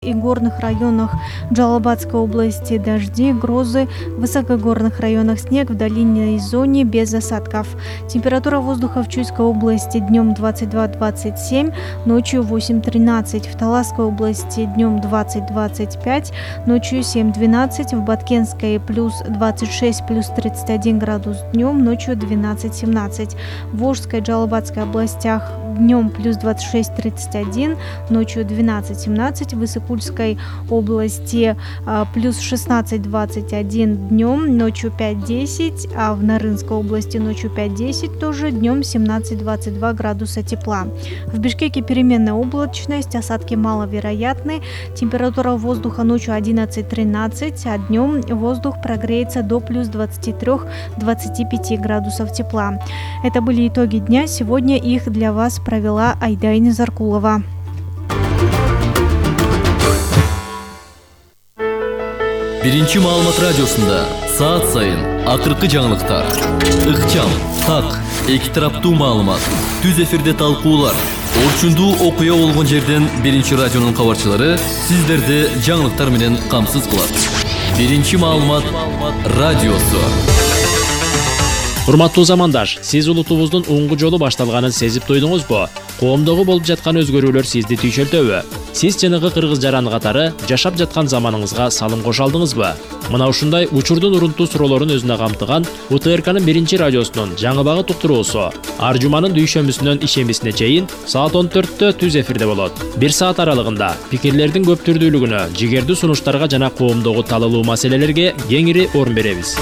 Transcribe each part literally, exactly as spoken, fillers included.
И горных районах Джалабадской области дожди, грозы, в высокогорных районах снег, в долинной зоне без осадков. Температура воздуха в Чуйской области днем двадцать два — двадцать семь, ночью восемь — тринадцать. В Таласской области днем двадцать — двадцать пять, ночью семь — двенадцать. В Баткенской плюс двадцать шесть, плюс тридцать один градус днем, ночью двенадцать — семнадцать. В Волжской, Джалабадской областях днем плюс двадцать шесть — тридцать один, ночью двенадцать — семнадцать. В Высокульской области а, плюс шестнадцать — двадцать один днем, ночью пять — десять, а в Нарынской области ночью пять — десять, тоже днем семнадцать — двадцать два градуса тепла. В Бишкеке переменная облачность, осадки маловероятны, температура воздуха ночью одиннадцать — тринадцать, а днем воздух прогреется до плюс двадцать три — двадцать пять градусов тепла. Это были итоги дня, сегодня их для вас провела Айдайна Заркулова. Биринчи маалымат радиосунда саат сайын акыркы жаңылыктар, ыкчам, так, эки тараптуу маалымат, түз эфирде талкуулар, орчундуу окуя болгон жерден биринчи радионун кабарчылары сиздерди жаңылыктар менен камсыз кылат. Биринчи маалымат радиосу. Урматтуу замандаш, сиз улутубуздун уңгу жолу башталганын сезип тойдуңузбу? Коомдогу болуп жаткан өзгөрүүлөр сизди түйшөлтөбү? Сиз жанагы кыргыз жараны катары жашап жаткан заманыңызга салым кошо алдыңызбы? Мына ушундай учурдун урунтуу суроолорун өзүнө камтыган У Т Р К'нын биринчи радиосунун жаңы багыт уктуруусу ар жуманын дүйшөмбүсүнөн ишембисине чейин саат он төрттө түз эфирде болот. Бир саат аралыгында пикирлердин көп түрдүүлүгүнө, жигердүү сунуштарга жана коомдогу талалуу маселелерге кеңири орун беребиз.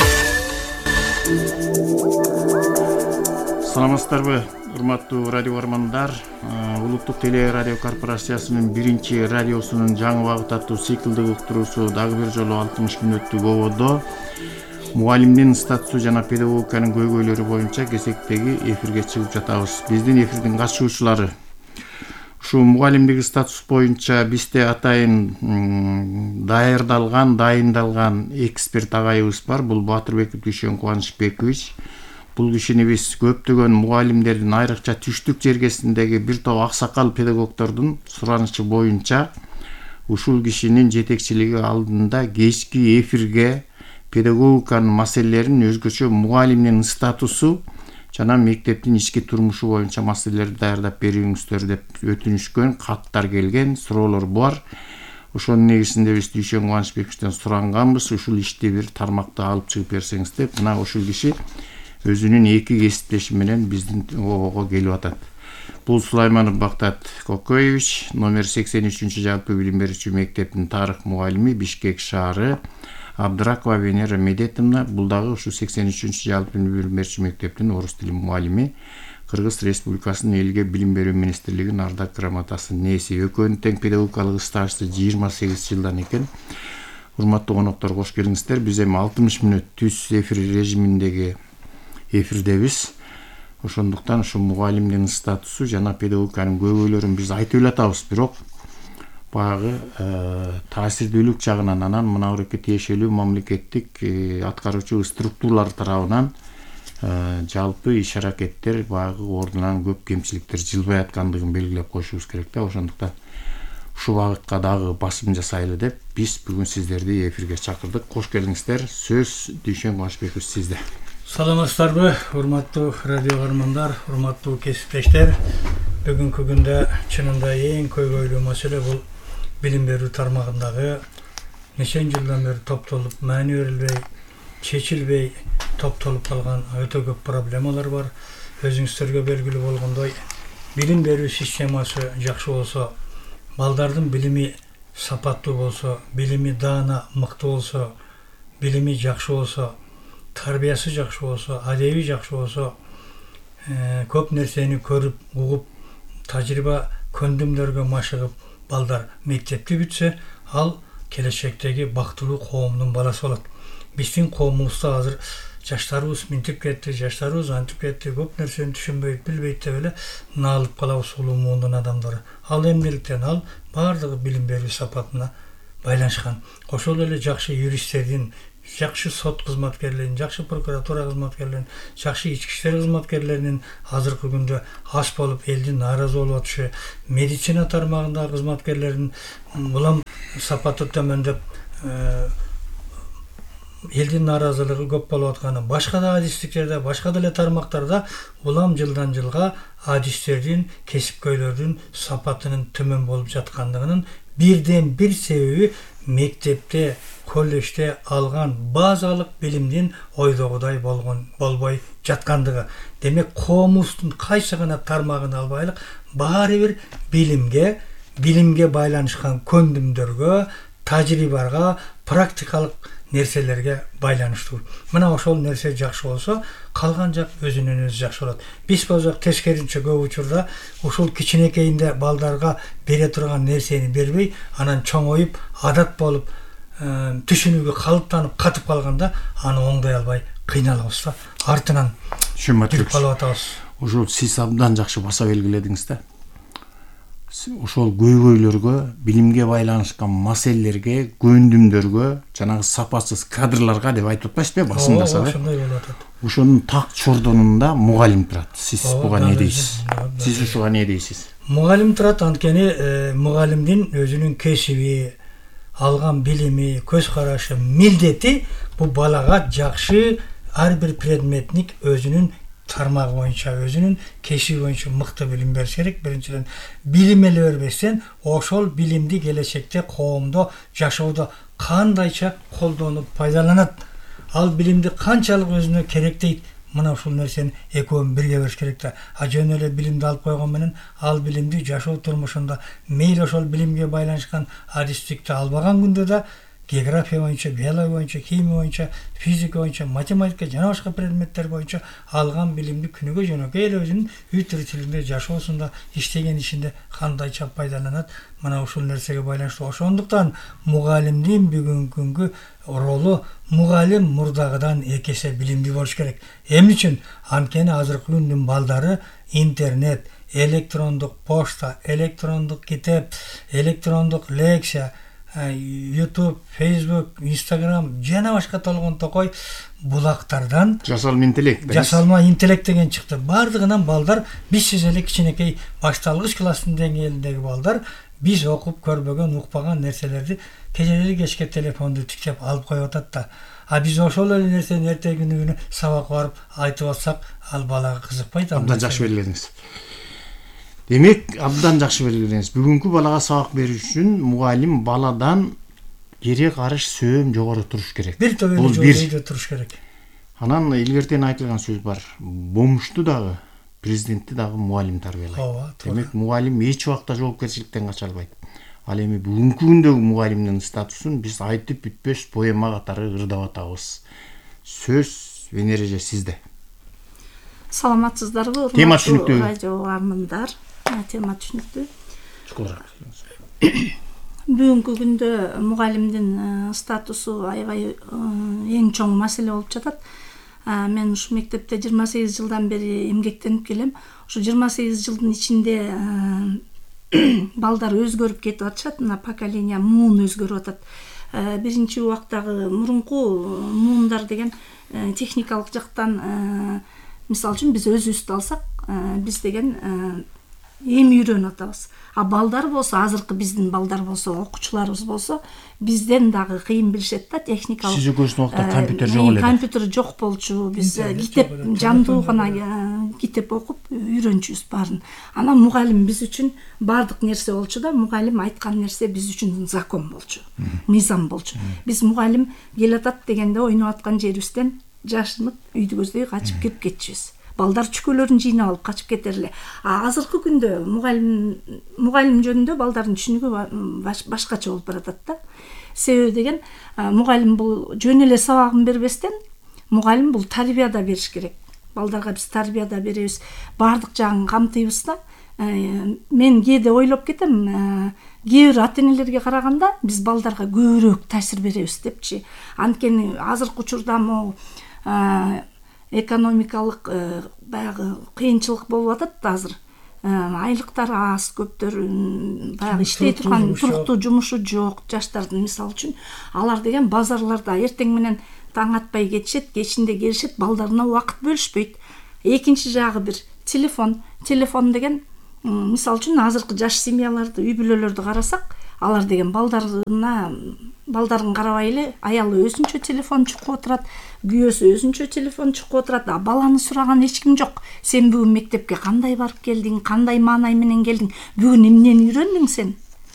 Саламатсыздарбы, урматтуу радио армандар. Улуттук теле радио корпорациясынын биринчи радиосунун жаңы багыт аттуу циклдык уктуруусу дагы бир жолу алтымыш мүнөттүк ободо мугалимдин статусу жана педагогиканын көйгөйлөрү боюнча кезектеги эфирге чыгып жатабыз. Биздин эфирдин катышуучулары ушу мугалимдик статус боюнча бизде атайын даярдалган, дайындалган эксперт агайыбыз бар. Бул Батырбеков Дүйшөн Кубанычбекович. Бул кишини биз көптөгөн мугалимдердин, айрыкча түштүк жергесиндеги бир топ аксакал педагогдордун суранычы боюнча ушул кишинин жетекчилиги алдында кечки эфирге педагогиканын маселелерин, өзгөчө мугалимдин статусу жана мектептин ички турмушу боюнча маселелерди даярдап бериңиздер деп өтүнүшкөн каттар келген, суроолор бар. Ошонун негизинде биз Дүйшөн Кубанычбековичтен суранганбыз, ушул ишти бир тармакта алып чыгып берсеңиз деп. Мына ушул киши өзүнүн эки кесиптеши менен биздин обого келип атат. Бул Сулайманов Бактат Кокоевич, номер сексен үчүнчү жалпы билим берүүчү мектептин тарых мугалими, Бишкек шаары. Абдракова Венера Медетовна, бул дагы ушу сексен үчүнчү жалпы билим берүүчү мектептин орус тили мугалими. Кыргыз Республикасынын элге билим берүү министрлигинин ардак грамотасынын ээси. Экөөнүн тең педагогикалык стажы жыйырма сегиз жылдан экен. Урматтуу коноктор, кош келиңиздер. Биз эми алтымыш мүнөт түз эфир режиминдеги эфирдебиз. Ошондуктан ушу мугалимдин статусу жана педагогиканын көйгөйлөрүн биз айтып эле атабыз, бирок баягы таасирдүүлүк жагынан, анан мына буреке тиешелүү мамлекеттик аткаруучу структуралар тарабынан жалпы иш аракеттер баягы ордунан көп кемчиликтер жылбай аткандыгын белгилеп коюшубуз керек да. Ошондуктан ушул багытка дагы басым жасайлы деп биз бүгүн сиздерди эфирге чакырдык. Кош келиңиздер. Сөз Дүйшөн Кубанычбеков сизде. Саламатсыздарбы, урматтуу радио армандар, урматтуу кесиптештер. Бүгүнкү күндө чынында эң көйгөйлүү маселе бул билим берүү тармагындагы нече жылдан бери топтолуп, маани берилбей, чечилбей топтолуп калган өтө көп проблемалар бар. Өзүңүздөргө белгилүү болгондой, билим берүү системасы жакшы болсо, балдардын билими сапаттуу болсо, билими даана, мыкты болсо, билими жакшы болсо, тарбиясы жакшы болсо, адеби жакшы болсо, көп нерсени көрүп, угуп, тажрыйба көндүмдөргө машыгып балдар мектепти бүтсө, ал келечектеги бактылуу коомдун баласы болот. Биздин коомубузда азыр жаштарыбыз минтип кетти, жаштарыбыз антип кетти, көп нерсени түшүнбөйт, билбейт деп эле наалып калабыз улуу муундун адамдары. Ал эмнеликтен? Ал баардыгы билим берүү сапатына байланышкан. Ошол эле жакшы юристтердин, жакшы сот кызматкерлеринин, жакшы прокуратура кызматкерлеринин, жакшы ички иштер кызматкерлеринин азыркы күндө аз болуп элдин нааразы болуп атышы, медицина тармагындагы кызматкерлердин улам сапаты төмөндөп элдин нааразылыгы көп болуп атканы, башка да адистиктерде, башка деле тармактарда улам жылдан жылга адистердин, кесипкөйлөрдүн сапатынын төмөн болуп жаткандыгынын бирден бир себеби мектепте, колледжде алган базалык билимдин ойдогудай болгон болбой жаткандыгы. Демек, коомубуздун кайсы гана тармагын албайлык, баары бир билимге, билимге байланышкан көндүмдөргө, тажрыйбага, практикалык нерселерге байланыштуу. Мына ошол нерсе жакшы болсо, калган жак өзүнөн өзү жакшы болот. Биз болсок тескеринче көп учурда ушул кичинекейинде балдарга бере турган нерсени бербей, анан чоңоюп, адат болуп, түшүнүүгө калыптанып катып калганда, аны оңдой албай кыйналабыз да. Артынан түшүнмөтүбүз. калып атабыз. Ушул сиз абдан жакшы баса белгиледиңиз да. Ошол көйгөйлөргө, билимге байланышкан маселелерге, көндүмдөргө, жанагы сапасыз кадрларга деп айтып атпайсызбы, басындаса да. Ошондой болуп атат. Ошонун так чордонунда мугалим турат. Сиз буга не дейсиз? Сиз ушуга не дейсиз? Мугалим турат, анткени мугалимдин өзүнүн кесиби, алган билими, көз карашы, милдети бу балага жакшы ар бир предметник өзүнүн тармагы боюнча, өзүнүн кесиби боюнча мыкты билим бериш керек. Биринчиден, билим эле бербестен, ошол билимди келечекте коомдо жашоодо кандайча колдонуп пайдаланат, ал билимди канчалык өзүнө керектейт, мына ушул нерсени экөөнү бирге бериш керек да. А жөн эле билимди алып койгон менен ал билимди жашоо турмушунда мейли ошол билимге байланышкан адистикти албаган күндө да география боюнча, биология боюнча, химия боюнча, физика боюнча, математика жана башка предметтер боюнча алган билимди күнүгө жөнөкөй эле өзүнүн үй тиричилигинде, жашоосунда, иштеген ишинде кандайча пайдаланат, мына ушул нерсеге байланыштуу. Ошондуктан мугалимдин бүгүнкү күнгү ролу, мугалим мурдагыдан эки эсе билимдүү болуш керек. Эмне үчүн? Анткени азыркы күндүн балдары интернет, электрондук почта, электрондук китеп, электрондук лекция, YouTube, Facebook, Instagram жана башка толгон токой булактардан жасалма интеллект, жасалма интеллект деген чыкты. Бардыгынан балдар, биз сиз эле кичинекей башталгыч класстын деңгээлиндеги балдар биз окуп көрбөгөн, укпаган нерселерди кечеleri кечке телефонду тиктеп алып коюп атат да. А биз ошол эле нерсени эртеги күнү сабакка барып айтып атсак, ал балага кызыкпайт. Абдан жакшы белгиледиңиз. Демек, абдан жакшы белгиледиңиз. Бүгүнкү балага сабак бериш үчүн мугалим баладан кере карыш сөм жогору туруш керек. Бир төбөлү жогору туруш керек. Анан илгертен айтылган сөз бар. Бомушту дагы, президентти дагы мугалим тарбиялайт. Демек, мугалим эч убакта жоопкерчиликтен кача албайт. Ал эми бүгүнкү күндөгү мугалимдин статусун биз айтып бүтпөс поэма катары ырдап атабыз. Сөз Венереже сизде. Саламатсыздарбы, Тема урматтуу түшүнүктүү. радио армандар. Тема түшүнүктүү. Чукулураак. Бүгүнкү күндө мугалимдин статусу аябай эң чоң маселе болуп жатат. Мен ушу мектепте жыйырма сегиз жылдан бери эмгектенип келем. Ушу жыйырма сегиз жылдын ичинде балдар өзгөрүп кетип атышат. Мына поколение муун өзгөрүп атат. Биринчи убактагы мурунку муундар деген техникалык жактан, мисалы үчүн биз өзүбүздү алсак, биз деген эми үйрөнүп атабыз. А балдар болсо, азыркы биздин балдар болсо, окуучуларыбыз болсо, бизден дагы кыйын билишет да, техникалык. Сиз экөөсүнүн убакта компьютер жок эле. Компьютер жок болчу. Биз китеп жандуу гана китеп окуп үйрөнчүбүз баарын. Анан мугалим биз үчүн бардык нерсе болчу да, мугалим айткан нерсе биз үчүн закон болчу, мыйзам болчу. Биз мугалим келатат дегенде ойноп аткан жерибизден жашынып, үйдү көздөй качып кирип кетчүбүз. Балдар чүкөлөрүн жыйнап алып качып кетерле. А азыркы күндө мугалим мугалим жөнүндө балдардын түшүнүгү башкача болуп баратат да. Себеби деген, мугалим бул жөн эле сабагын бербестен, мугалим бул тарбияда бериш керек. Балдарга биз тарбияда беребиз, бардык жагын камтыйбыз да. Мен кээде ойлоп кетем, кээ бир ата-энелерге караганда биз балдарга көбүрөөк таасир беребиз депчи. Анткени азыркы учурда могу экономикалык баягы кыйынчылык болуп атат азыр. айлыктары аз, көптөр баягы иштей турган туруктуу жумушу жок жаштардын, мисалы үчүн алар деген базарларда эртең менен таң атпай кетишет, кечинде келишет, балдарына убакыт бөлүшпөйт. Экинчи жагы бир телефон. Телефон деген мисалы үчүн азыркы жаш семьяларды, үй бүлөлөрдү карасак, алар деген балдарына балдарын карабай эле, аялы өзүнчө телефон чукуп отурат, күйөөсү өзүнчө телефон чукуп отурат, а баланы сураган эч ким жок. Сен бүгүн мектепке кандай барып келдиң, кандай маанай менен келдиң, бүгүн эмнени үйрөндүң сен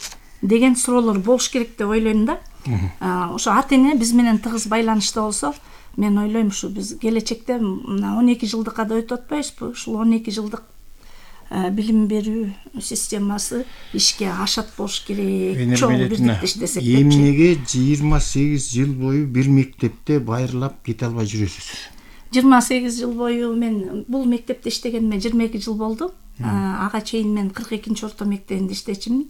деген суроолор болуш керек деп ойлойм да. Ошо ата эне биз менен тыгыз байланышта болсо, мен ойлойм ушу биз келечекте мына он эки жылдыкка да өтүп атпайбызбы? Ушул он эки жылдык билим берүү системасы ишке ашат болуш керек. Чоң бирдикте иштесек депчи. Эмнеге жыйырма сегиз жыл бою бир мектепте байырлап кете албай жүрөсүз? жыйырма сегиз жыл бою мен бул мектепте иштегениме жыйырма эки жыл болду. Ага чейин мен кырк экинчи орто мектебинде иштечимин.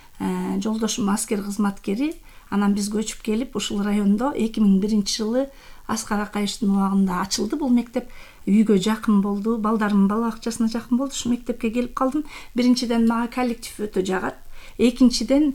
Жолдошум аскер кызматкери. Анан биз көчүп келип, ушул райондо эки миң биринчи жылы Аскар Акаевичтин убагында ачылды бул мектеп. Үйгө жакын болду, балдарымдын бала бакчасына жакын болду. Ушул мектепке келип калдым. Биринчиден мага коллектив өтө жагат. Экинчиден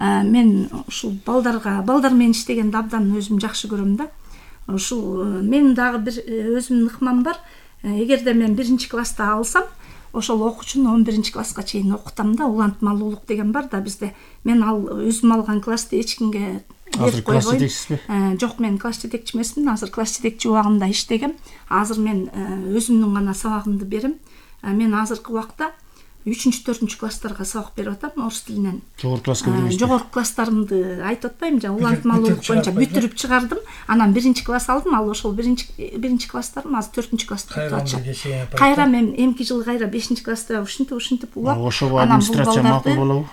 мен ушул балдарга, балдар менен иштегенди абдан өзүм жакшы көрөм да. Ушул мен дагы бир өзүмдүн ыкмам бар. Эгерде мен биринчи класста алсам, ошол окуучуну он биринчи класска чейин окутам да. Улантмалуулук деген бар да бизде. Мен ал өзүм алган классты эч кимге Азыр класс жетекчисизби? Жок, мен класс жетекчи эмесмин. Азыр класс жетекчи убагында иштегем. Азыр мен өзүмдүн гана сабагымды берем. Мен азыркы убакта үчүнчү, төртүнчү класстарга сабак берип атам орус тилинен. Жогорку класска беребизби? Жогорку класстарымды айтып атпайм, жана улантмалуулук боюнча бүтүрүп чыгардым. Анан биринчи класс алдым. Ал ошол биринчи биринчи класстарым азыр төртүнчү класста окутат. Кайра мен эмки жылы кайра бешинчи класста ушинтип ушинтип улап. Ошого администрация макул болобу?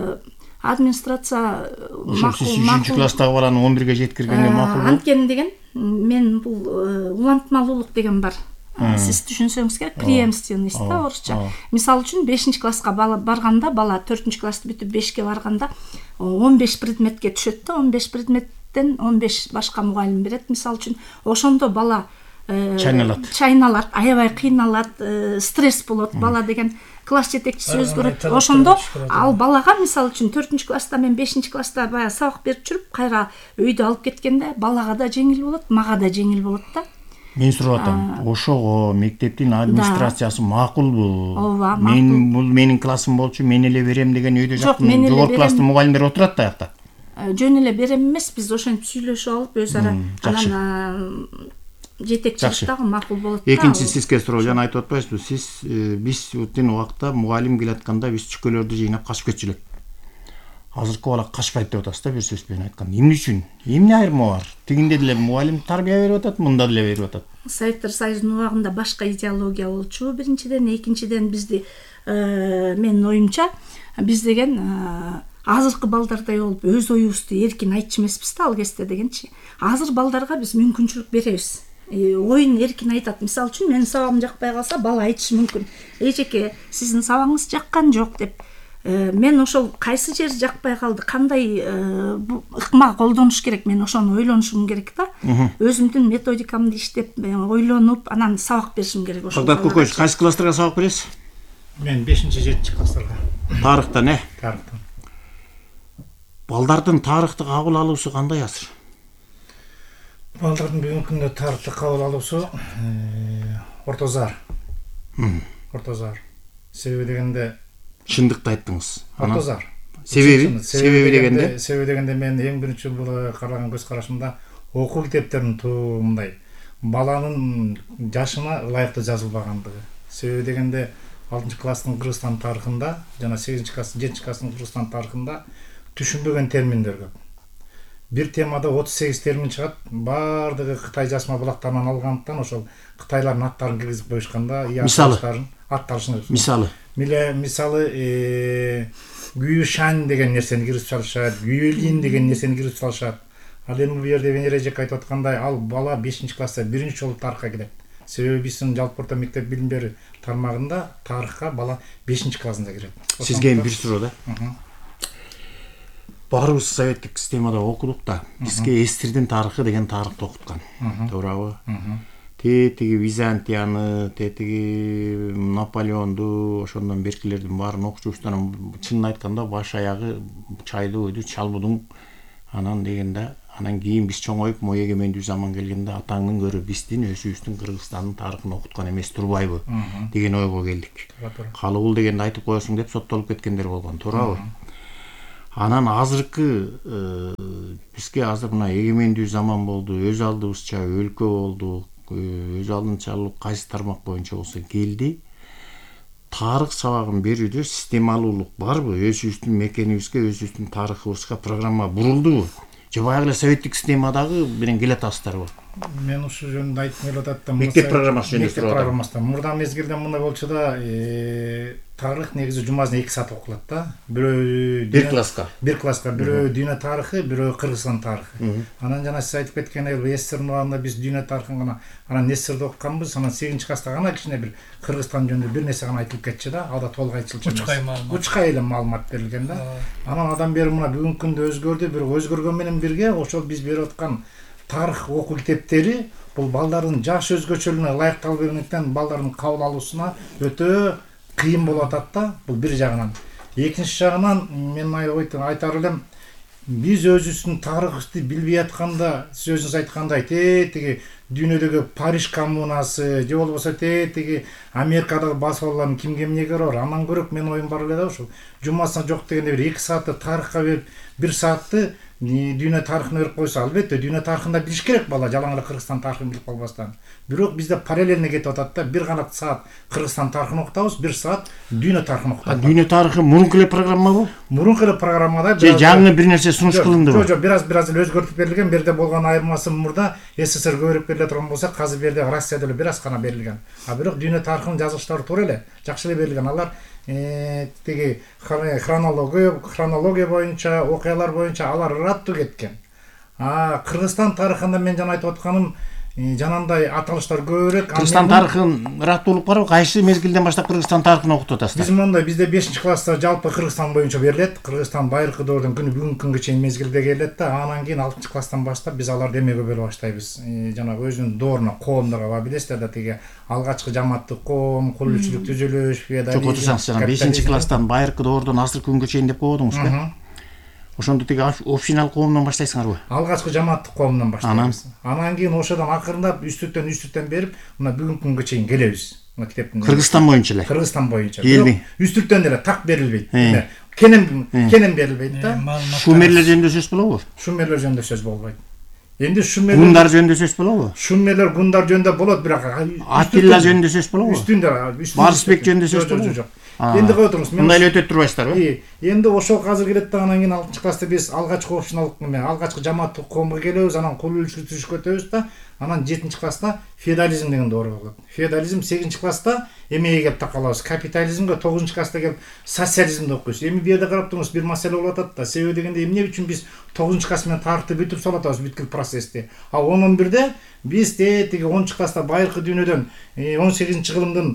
Администрация макул. үчүнчү класстагы баланы он бирге жеткиргенге макул болобу? Анткени деген мен бул улантмалуулук деген бар. Сиз түшүнсөңүз керек, преемственность да орусча. Мисалы үчүн бешинчи класска бала барганда, бала төртүнчү классты бүтүп бешке барганда он беш предметке түшөт да, он беш предметтен он беш башка мугалим берет. Мисалы үчүн ошондо бала чайналат. Чайналат, аябай кыйналат, стресс болот. Бала деген класс жетекчиси өзгөрөт. Ошондо ал балага мисалы үчүн төртүнчү класста мен бешинчи класста баягы сабак берип жүрүп, кайра өйдө алып кеткенде балага да жеңил болот, мага да жеңил болот да. Мен сурап атам, ошого мектептин администрациясы макулбу? Ооба, макул. Мен бул менин классым болчу, мен эле берем деген өйдө жакын жогорку класстын мугалимдери отурат да аякта. Жөн эле берем эмес, биз ошентип сүйлөшүп алып өз ара анан жетекчилик дагы макул болот да. Экинчи сизге суроо, жана айтып атпайсызбы, сиз биз өткөн убакта мугалим келатканда биз чүкөлөрдү жыйнап качып кетчү элек. Азыркы бала качпайт деп атасыз да, бир сөз менен айтканда. Эмне үчүн? Эмне айырма бар? Тигинде деле мугалим тарбия берип атат, мында деле берип атат. Советтер Союзунун убагында башка идеология болчу. Биринчиден, экинчиден бизди менин оюмча биз деген азыркы балдардай болуп өз оюбузду эркин айтчу эмеспиз да ал кезде дегенчи. Азыр балдарга биз мүмкүнчүлүк беребиз. Оюн эркин айтат. Мисалы үчүн менин сабагым жакпай калса, бала айтышы мүмкүн. Эжеке, сиздин сабагыңыз жаккан жок деп. Мен ошол кайсы жери жакпай калды, кандай ыкма колдонуш керек, мен ошону ойлонушум керек да. Өзүмдүн методикамды иштеп, ойлонуп, анан сабак беришим керек ошол. Багдат Көкөч, кайсы класстарга сабак бересиз? Мен бешинчи, жетинчи класстарга. Тарыхтан, э? Тарыхтан. Балдардын тарыхты кабыл алуусу кандай азыр? Балдардын бүгүнкү күндө тарыхты кабыл алуусу орто зар. Орто зар. Себеби дегенде чындыкты айттыңыз. Орто зар. Себеби? Себеби дегенде? Себеби дегенде мен эң биринчи бул караган көз карашымда окуу китептеринин мындай баланын жашына ылайыктуу жазылбагандыгы. Себеби дегенде алтынчы класстын Кыргызстан тарыхында жана сегизинчи класстын, жетинчи класстын Кыргызстан тарыхында түшүнбөгөн терминдер көп. Бир темада отуз сегиз термин чыгат, бардыгы Кытай жасма булактарынан алгандыктан ошол Кытайлардын аттарын киргизип коюшканда, аттарын, аттарын. Мисалы. Миле мисалы Гүйшан деген нерсени киргизип салышат, Гүйөлин деген нерсени киргизип салышат. Ал эми бу жерде Венера эжек айтып аткандай, ал бала бешинчи класста биринчи жолу тарыхка келет. Себеби биздин жалпы орто мектеп билим берүү тармагында тарыхка бала бешинчи классында кирет. Сизге бир суроо да. Баарыбыз советтик системада окудук да, бизге эстирдин тарыхы деген тарыхты окуткан. Туурабы? тетиги Византияны, тетиги Наполеонду, ошондон беркилердин баарын окуп жүрүштү. Анан чынын айтканда баш аягы чайлуу ойду, чалбудуң анан дегенде анан кийин биз чоңоюп мо эгемендүү заман келгенде атаңдын көрө биздин өзүбүздүн Кыргызстандын тарыхын окуткан эмес турбайбы деген ойго келдик. Калыбул дегенди айтып коесуң деп соттолуп кеткендер болгон, туурабы? Анан азыркы бизге азыр мына эгемендүү заман болду, өз алдыбызча өлкө болду, өз алдынчалык кайсы тармак боюнча болсо келди. Тарых сабагын берүүдө системалуулук барбы? Өзүбүздүн мекенибизге, өзүбүздүн тарыхыбызга программа бурулдубу? Же баягы советтик системадагы менен келе атасыздарбы? Мен ушул жөнүндө айтып келип ататтым. Мектеп программасы жөнүндө Мектеп программасында мурда мезгилде мындай болчу да, тарых негизи жумасына эки саат окулат да. Бирөө бир класска, бир класска, бирөө дүйнө тарыхы, бирөө Кыргызстан тарыхы. Анан жана сиз айтып кеткендей, СССР убагында биз дүйнө тарыхын гана, анан СССРди окуганбыз, анан сегизинчи класста гана кичине бир Кыргызстан жөнүндө бир нерсе гана айтылып кетчү да, ада толук айтылчу. Учкай маалымат. Учкай эле маалымат берилген да. Анан адан бери мына бүгүнкү күндө өзгөрдү, бирок өзгөргөн менен бирге ошол биз берип аткан тарых окуу китептери бул балдардын жаш өзгөчөлүгүнө ылайыкталып бергендиктен балдардын кабыл алуусуна өтө кыйын болуп атат да, бул бир жагынан. Экинчи жагынан мен айтар элем, биз өзүбүздүн тарыхыбызды билбей атканда, сиз өзүңүз айткандай, тетиги дүйнөдөгү Париж коммунасы, же болбосо тетиги Америкадагы басылуулардын кимге эмнеге бар, андан көрөк мен оюм бар эле да, ушул жумасына жок дегенде бир эки саатты тарыхка берип, бир саатты дүйнө тарыхын өөрүп койсо, албетте дүйнө тарыхын да билиш керек бала, жалаң эле Кыргызстан тарыхын билип калбастан. Бирок бизде параллельно кетип атат да, бир гана саат Кыргызстан тарыхын окутабыз, бир саат дүйнө тарыхын окутабыз. Дүйнө тарыхы мурунку эле программабы? Мурунку эле программада же жаңы бир нерсе сунуш кылындыбы? Жок, жок, бир аз бир аз эле өзгөртүп берилген. Берде болгон айырмасы мурда СССР көбүрөөк бериле турган болсо, азыр берде Россияда эле бир аз гана берилген. А бирок дүйнө тарыхынын жазылыштары туура эле, жакшы эле берилген. Алар тиги хронология, хронология боюнча, окуялар боюнча алар ыраттуу кеткен. А Кыргызстан тарыхында мен жана айтып атканым, жанандай аталыштар көбүрөөк. Кыргызстан тарыхын ыраттуулук барбы? Кайсы мезгилден баштап Кыргызстан тарыхын окутуп атасыздар? Биз мондай, бизде бешинчи класста жалпы Кыргызстан боюнча берилет. Кыргызстан байыркы доордон күнү бүгүнкү күнгө чейин мезгилде келет да, анан кийин алтынчы класстан баштап биз аларды эмеге бөлө баштайбыз. Жанагы өзүнүн дооруна коомдорго бар, билесиздер да, тиги алгачкы жамааттык коом, кулчулук түзүлүш, феодализм. Жок, отурсаңыз жана бешинчи класстан байыркы доордон азыркы күнгө чейин деп койдуңузбу? Ошондо тиги общинал коомдон баштайсыңарбы? Алгачкы жамааттык коомдон баштайбыз. Анан кийин ошодон акырындап үстүртөн үстүртөн берип, мына бүгүнкү күнгө чейин келебиз. Мына китептин Кыргызстан боюнча эле. Кыргызстан боюнча. Элди. Үстүртөн деле так берилбейт. Кенен кенен берилбейт да. Шумерлер жөнүндө сөз болобу? Шумерлер жөнүндө сөз болбойт. Энди шумерлер гундар жөнүндө сөз болобу? Шумерлер гундар жөнүндө болот, бирок Атилла жөнүндө сөз болобу? Үстүндө, Барысбек жөнүндө сөз болобу? Энди кой туруңуз. Мындай эле өтөп турбайсыздарбы? Энди ошол азыр келет да, анан кийин алтынчы класста биз алгачкы общиналык эме, алгачкы жамааттык коомго келебиз, анан кул үлчүлүк түзүшкө өтөбүз да, анан жетинчи класста феодализм деген доору болот. Феодализм сегизинчи класста эмеге келип такалабыз, капитализмге, тогузунчу класста келип социализмди окуйбуз. Эми бу жерде карап туруңуз, бир маселе болуп атат да. Себеби дегенде эмне үчүн биз тогузунчу класс менен тарыхты бүтүп салып атабыз бүткүл процессти. А он бирде биз тиги онунчу класста байыркы дүйнөдөн он сегизинчи кылымдын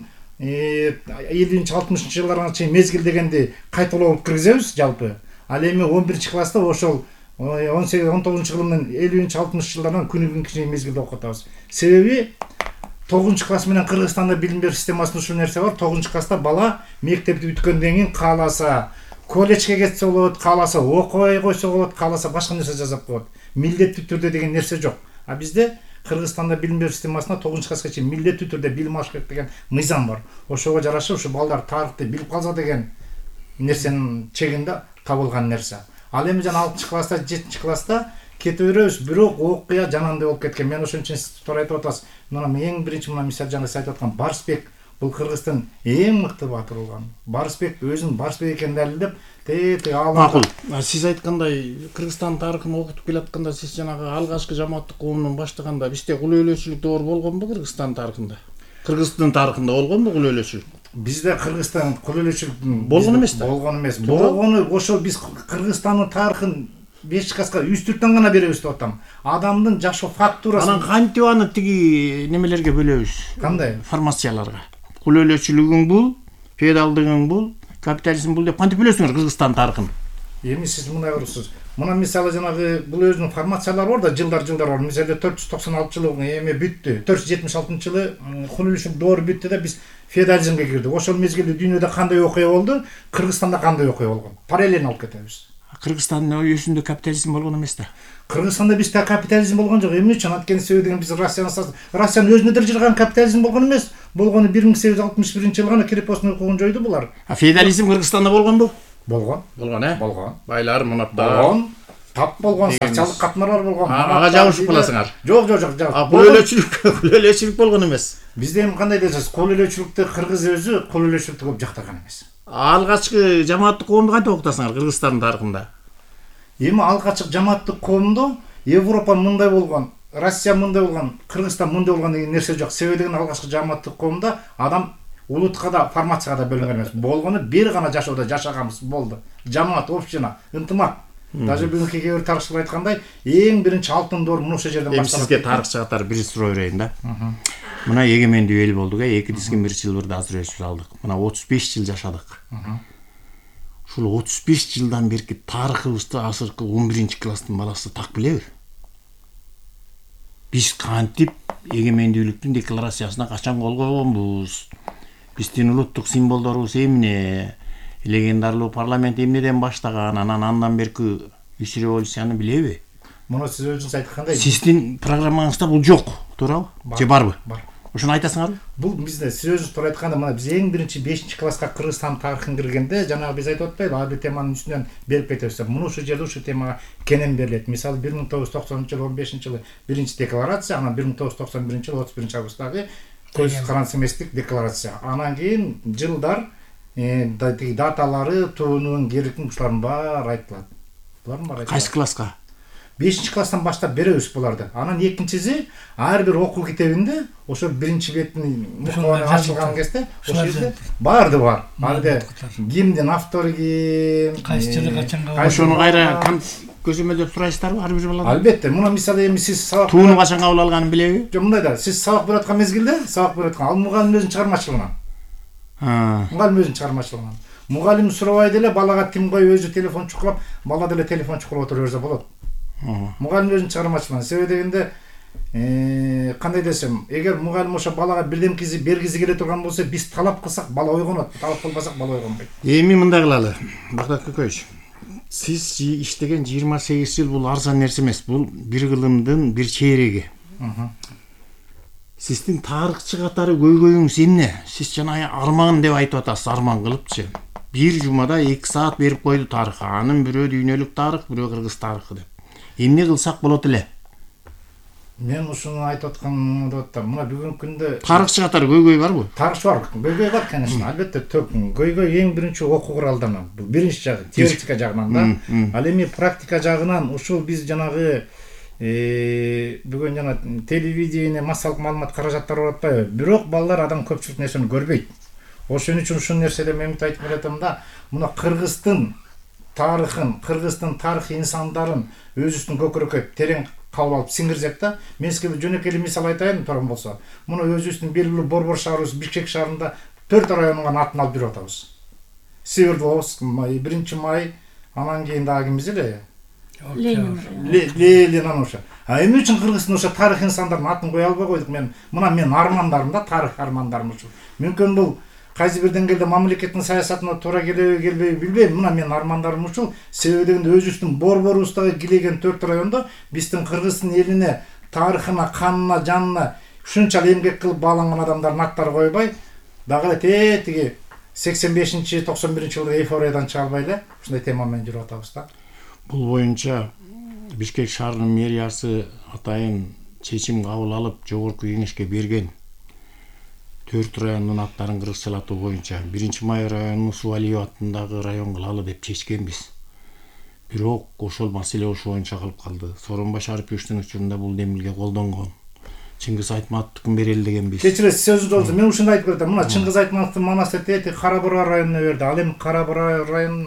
элүүнчү алтымышынчы жылдарга чейин мезгил дегенди кайталоо киргизебиз жалпы. Ал эми он биринчи класста ошол он сегиз он тогузунчу кылымдын элүүнчү алтымышынчы жылдарынан күнүгүн кичине мезгилде окутабыз. Себеби тогузунчу класс менен Кыргызстанда билим берүү системасында ушул нерсе бар. тогузунчу класста бала мектепти бүткөндөн кийин кааласа колледжге кетсе болот, кааласа окубай койсо болот, кааласа башка нерсе жасап коет. Милдеттүү түрдө деген нерсе жок. А бизде Кыргызстанда билим берүү системасында тогузунчу класска чейин милдеттүү түрдө билим алыш керек деген мыйзам бар. Ошого жараша ушу балдар тарыхты билип калса деген нерсенин чегинде табылган нерсе. Ал эми жана алтынчы класста, жетинчи класста кете беребиз, бирок окуя жанагындай болуп кеткен. Мен ошон үчүн туура айтып атасыз. Мына эң биринчи мына мисал жана сиз айтып аткан Барысбек бул Кыргыздын эң мыкты баатыры болгон. Барысбек өзүнүн Барысбек экенин далилдеп, тетиги алып. Макул. Сиз айткандай Кыргызстан тарыхын окутуп келатканда сиз жанагы алгачкы жамааттык коомдон баштаганда бизде кул өлөчүлүк доор болгонбу Кыргызстан тарыхында? Кыргыздын тарыхында болгонбу кул өлөчүлүк? Бизде Кыргызстан кул өлөчүлүк болгон эмес да? Болгон эмес. Болгону ошол биз Кыргызстандын тарыхын бешинчи класска үстүртөн гана беребиз деп атам. Адамдын жашоо фактурасын. Анан кантип аны тиги немелерге бөлөбүз? Кандай? Формацияларга. Кул өлөчүлүгүң бул, феодалдыгың бул, капитализм бул деп кантип бөлөсүңөр Кыргызстан тарыхын? Эми сиз мындай кылыпсыз. Мына мисалы жанагы бул өзүнүн формациялары бар да, жылдар жылдар бар. Мисалы төрт жүз токсон алтынчы жылы эме бүттү. төрт жүз жетимиш алтынчы жылы хунилиштик доор бүттү да биз феодализмге кирдик. Ошол мезгилде дүйнөдө кандай окуя болду, Кыргызстанда кандай окуя болгон. Параллельно алып кетебиз. Кыргызстандын өйүсүндө капитализм болгон эмес да. Кыргызстанда бизде капитализм болгон жок. Эмне үчүн? Анткени себеби биз Россияны Россиянын өзүнө деле жырган капитализм болгон эмес. Болгону бир миң сегиз жүз алтымыш биринчи жылы гана крепостный окугун жойду булар. А феодализм Кыргызстанда болгонбу? Болгон. Болгон, э? Болгон. Байлар, мунаптар. Болгон. Тап болгон, сакчалык катмарлар болгон. Ага жабышып каласыңар. Жок, жок, жок, жок. А кул элечилик, кул элечилик болгон эмес. Бизде эми кандай десеңиз, кул элечиликти кыргыз өзү кул элечиликти көп жактаган эмес. Алгачкы жамааттык коомду кантип окутасыңар Кыргызстандын тарыхында? Эми алгачкы жамааттык коомдо Европа мындай болгон, Россия мындай болгон, Кыргызстан мындай болгон деген нерсе жок. Себеби деген алгачкы жамааттык коомдо адам улутка да, формацияга да бөлүнгөн эмес. Болгону бир гана жашоодо жашаганбыз болду. Жамаат, община, ынтымак. Даже бүгүнкү кээ бир тарыхчылар айткандай, эң биринчи алтын доор мына ошол жерден башталат. Эми сизге тарыхчы катары бир суроо берейин да. Мына эгемендүү эл болдук, э, эки дискин бир жылбырда азыр өсүп алдык. Мына отуз беш жыл жашадык. Ушул отуз беш жылдан берки тарыхыбызды азыркы он биринчи класстын баласы так билеби? Биз кантип эгемендүүлүктүн декларациясына качан кол койгонбуз? Биздин улуттук символдорубуз эмне? Легендарлуу парламент эмнеден баштаган, анан андан берки үч революцияны билеби? Муну сиз өзүңүз айткандай. Сиздин программаңызда бул жок, туурабы? Же барбы? Бар. Ошону айтасыңарбы? Бул бизде сиз өзүңүз туура айтканда, мына биз эң биринчи бешинчи класска Кыргызстан тарыхын киргенде, жанагы биз айтып атпайлы, ар бир теманын үстүнөн берип кетебиз. Муну ушул жерде ушул темага кенен берилет. Мисалы бир миң тогуз жүз токсонунчу жылы он бешинчи жылы биринчи декларация, анан бир миң тогуз жүз токсон биринчи жылы отуз биринчи августтагы көз карандысы эместик декларация. Анан кийин жылдар тиги даталары, туунун, керектин ушулардын баары айтылат. Булардын баары айтылат. Кайсы класска? бешинчи класстан баштап беребиз буларды. Анан экинчиси ар бир окуу китебинде ошо биринчи беттин мукабаны ачылган кезде ошол жерде баарды бар. Анда кимдин автору ким, кайсы жылы качан ошону кайра көзөмөлдөп сурайсыздарбы ар бир баладан? Албетте. Муну мисалы эми сиз сабак тууну качан кабыл алганын билеби? Жок, мындай да, сиз сабак берип аткан мезгилде, сабак берип аткан ал мугалим өзүнүн чыгармачылыгынан. Мугалим өзүнүн чыгармачылыгынан. Мугалим сурабай деле балага тим коюп өзү телефон чукулап, бала деле телефон чукулап отура берсе болот. Мугалим өзүнүн чыгармачылыгынан. Себеби дегенде, кандай десем, эгер мугалим ошо балага бирдемкеси бергиси келе турган болсо, биз талап кылсак бала ойгонот, талап кылбасак бала ойгонбойт. Эми мындай кылалы. Багдат Көкөевич, сиз иштеген жыйырма сегиз жыл бул арзан нерсе эмес. Бул бир кылымдын бир чейреги. Сиздин тарыхчы катары көйгөйүңүз эмне? Сиз жана арман деп айтып атасыз, арман кылыпчы. Бир жумада эки саат берип койду тарыхка. Анын бирөө дүйнөлүк тарых, бирөө кыргыз тарыхы деп. Эмне кылсак болот эле? Мен ушуну айтып атканым деп атам. Мына бүгүнкү күндө тарыхчы катары көйгөй барбы? Тарыхчы бар. Көйгөй бар, конечно. Албетте, төп көйгөй эң биринчи окуу куралдарынан. Бул биринчи жагы, теоретика жагынан да. Ал эми практика жагынан ушул биз жанагы бүгүн жана телевидение, массалык маалымат каражаттары бар атпайбы? Бирок балдар адам көпчүлүк нерсени көрбөйт. Ошон үчүн ушул нерседе мен айтып келатам да, мына Кыргыздын тарыхын, Кыргыздын тарыхый инсандарын өзүбүздүн көкүрөккө терең кабыл алып сиңирсек да, мен сизге жөнөкөй эле мисал айтайын турган болсо. Муну өзүбүздүн белгилүү Борбор шаарыбыз Бишкек шаарында төрт районуңан атын алып жүрүп атабыз. Свердловск, биринчи май, анан кийин дагы кимбиз эле? Ленин. Ленин анан ошо. А эмне үчүн Кыргыздын ошо тарых инсандардын атын кое албай койдук? Мен мына мен армандарым да, тарых армандарым ушул. Мүмкүн бул кайсы бир деңгээлде мамлекеттин саясатына туура келеби келбейби билбейм. Мына мен армандарым ушул. Себеби дегенде өзүбүздүн борборубуздагы килеген төрт райондо биздин Кыргыздын элине, тарыхына, канына, жанына ушунчалык эмгек кылып бааланган адамдардын аттары койбой, дагы эле тиги сексен бешинчи токсон биринчи жылы эйфориядан чыга албай эле ушундай тема менен жүрүп атабыз да. Бул боюнча Бишкек шаарынын мэриясы атайын чечим кабыл алып, жогорку кеңешке берген. төрт райондун аттарын кыргызчалатуу боюнча биринчи май районун Сувалиев атындагы район кылалы деп чечкенбиз. Бирок ошол маселе ошо боюнча калып калды. Сооронбай Шариповичтин учурунда бул демилге колдонгон. Чыңгыз Айтматовдукун берели дегенбиз. Кечиресиз, сөзүңүз болсо мен ушундай айтып берем. Мына Чыңгыз Айтматовдун манасы тети Кара Бура районуна берди. Ал эми Кара Бура районун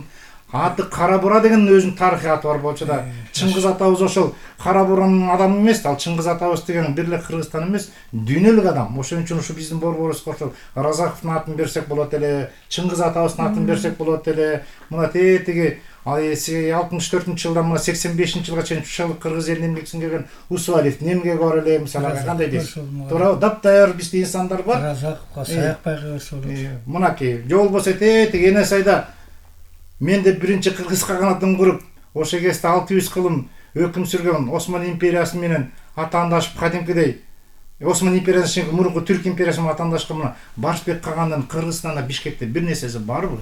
аты Кара Бура деген өзүнүн тарыхый аты бар болчу да. Чыңгыз атабыз ошол Кара Буранын адамы эмес, ал Чыңгыз атабыз деген бир эле Кыргызстан эмес, дүйнөлүк адам. Ошон үчүн ушу биздин борборубузга ошол Разаковдун атын берсек болот эле, Чыңгыз атабыздын атын берсек болот эле. Мына тетиги алтымыш төртүнчү жылдан мына сексен бешинчи жылга чейин ушул кыргыз элине эмгек сиңирген Усуалиевдин эмгеги бар эле, мисалы кандай дейсиз? Туура, таптайыр бизде инсандар бар. Разаковго Саякбайга берсе болот. Мынакей, же болбосо тетиги Энес айда мен де биринчи кыргыз каганатын куруп, ошол кезде алты жүз кылым өкүм сүргөн Осман империясы менен атаандашып кадимкидей Осман империясынан кийинки мурунку Түрк империясы менен атаандашкан мына Барышбек кагандан Кыргызстанда Бишкекте бир нерсеси барбы?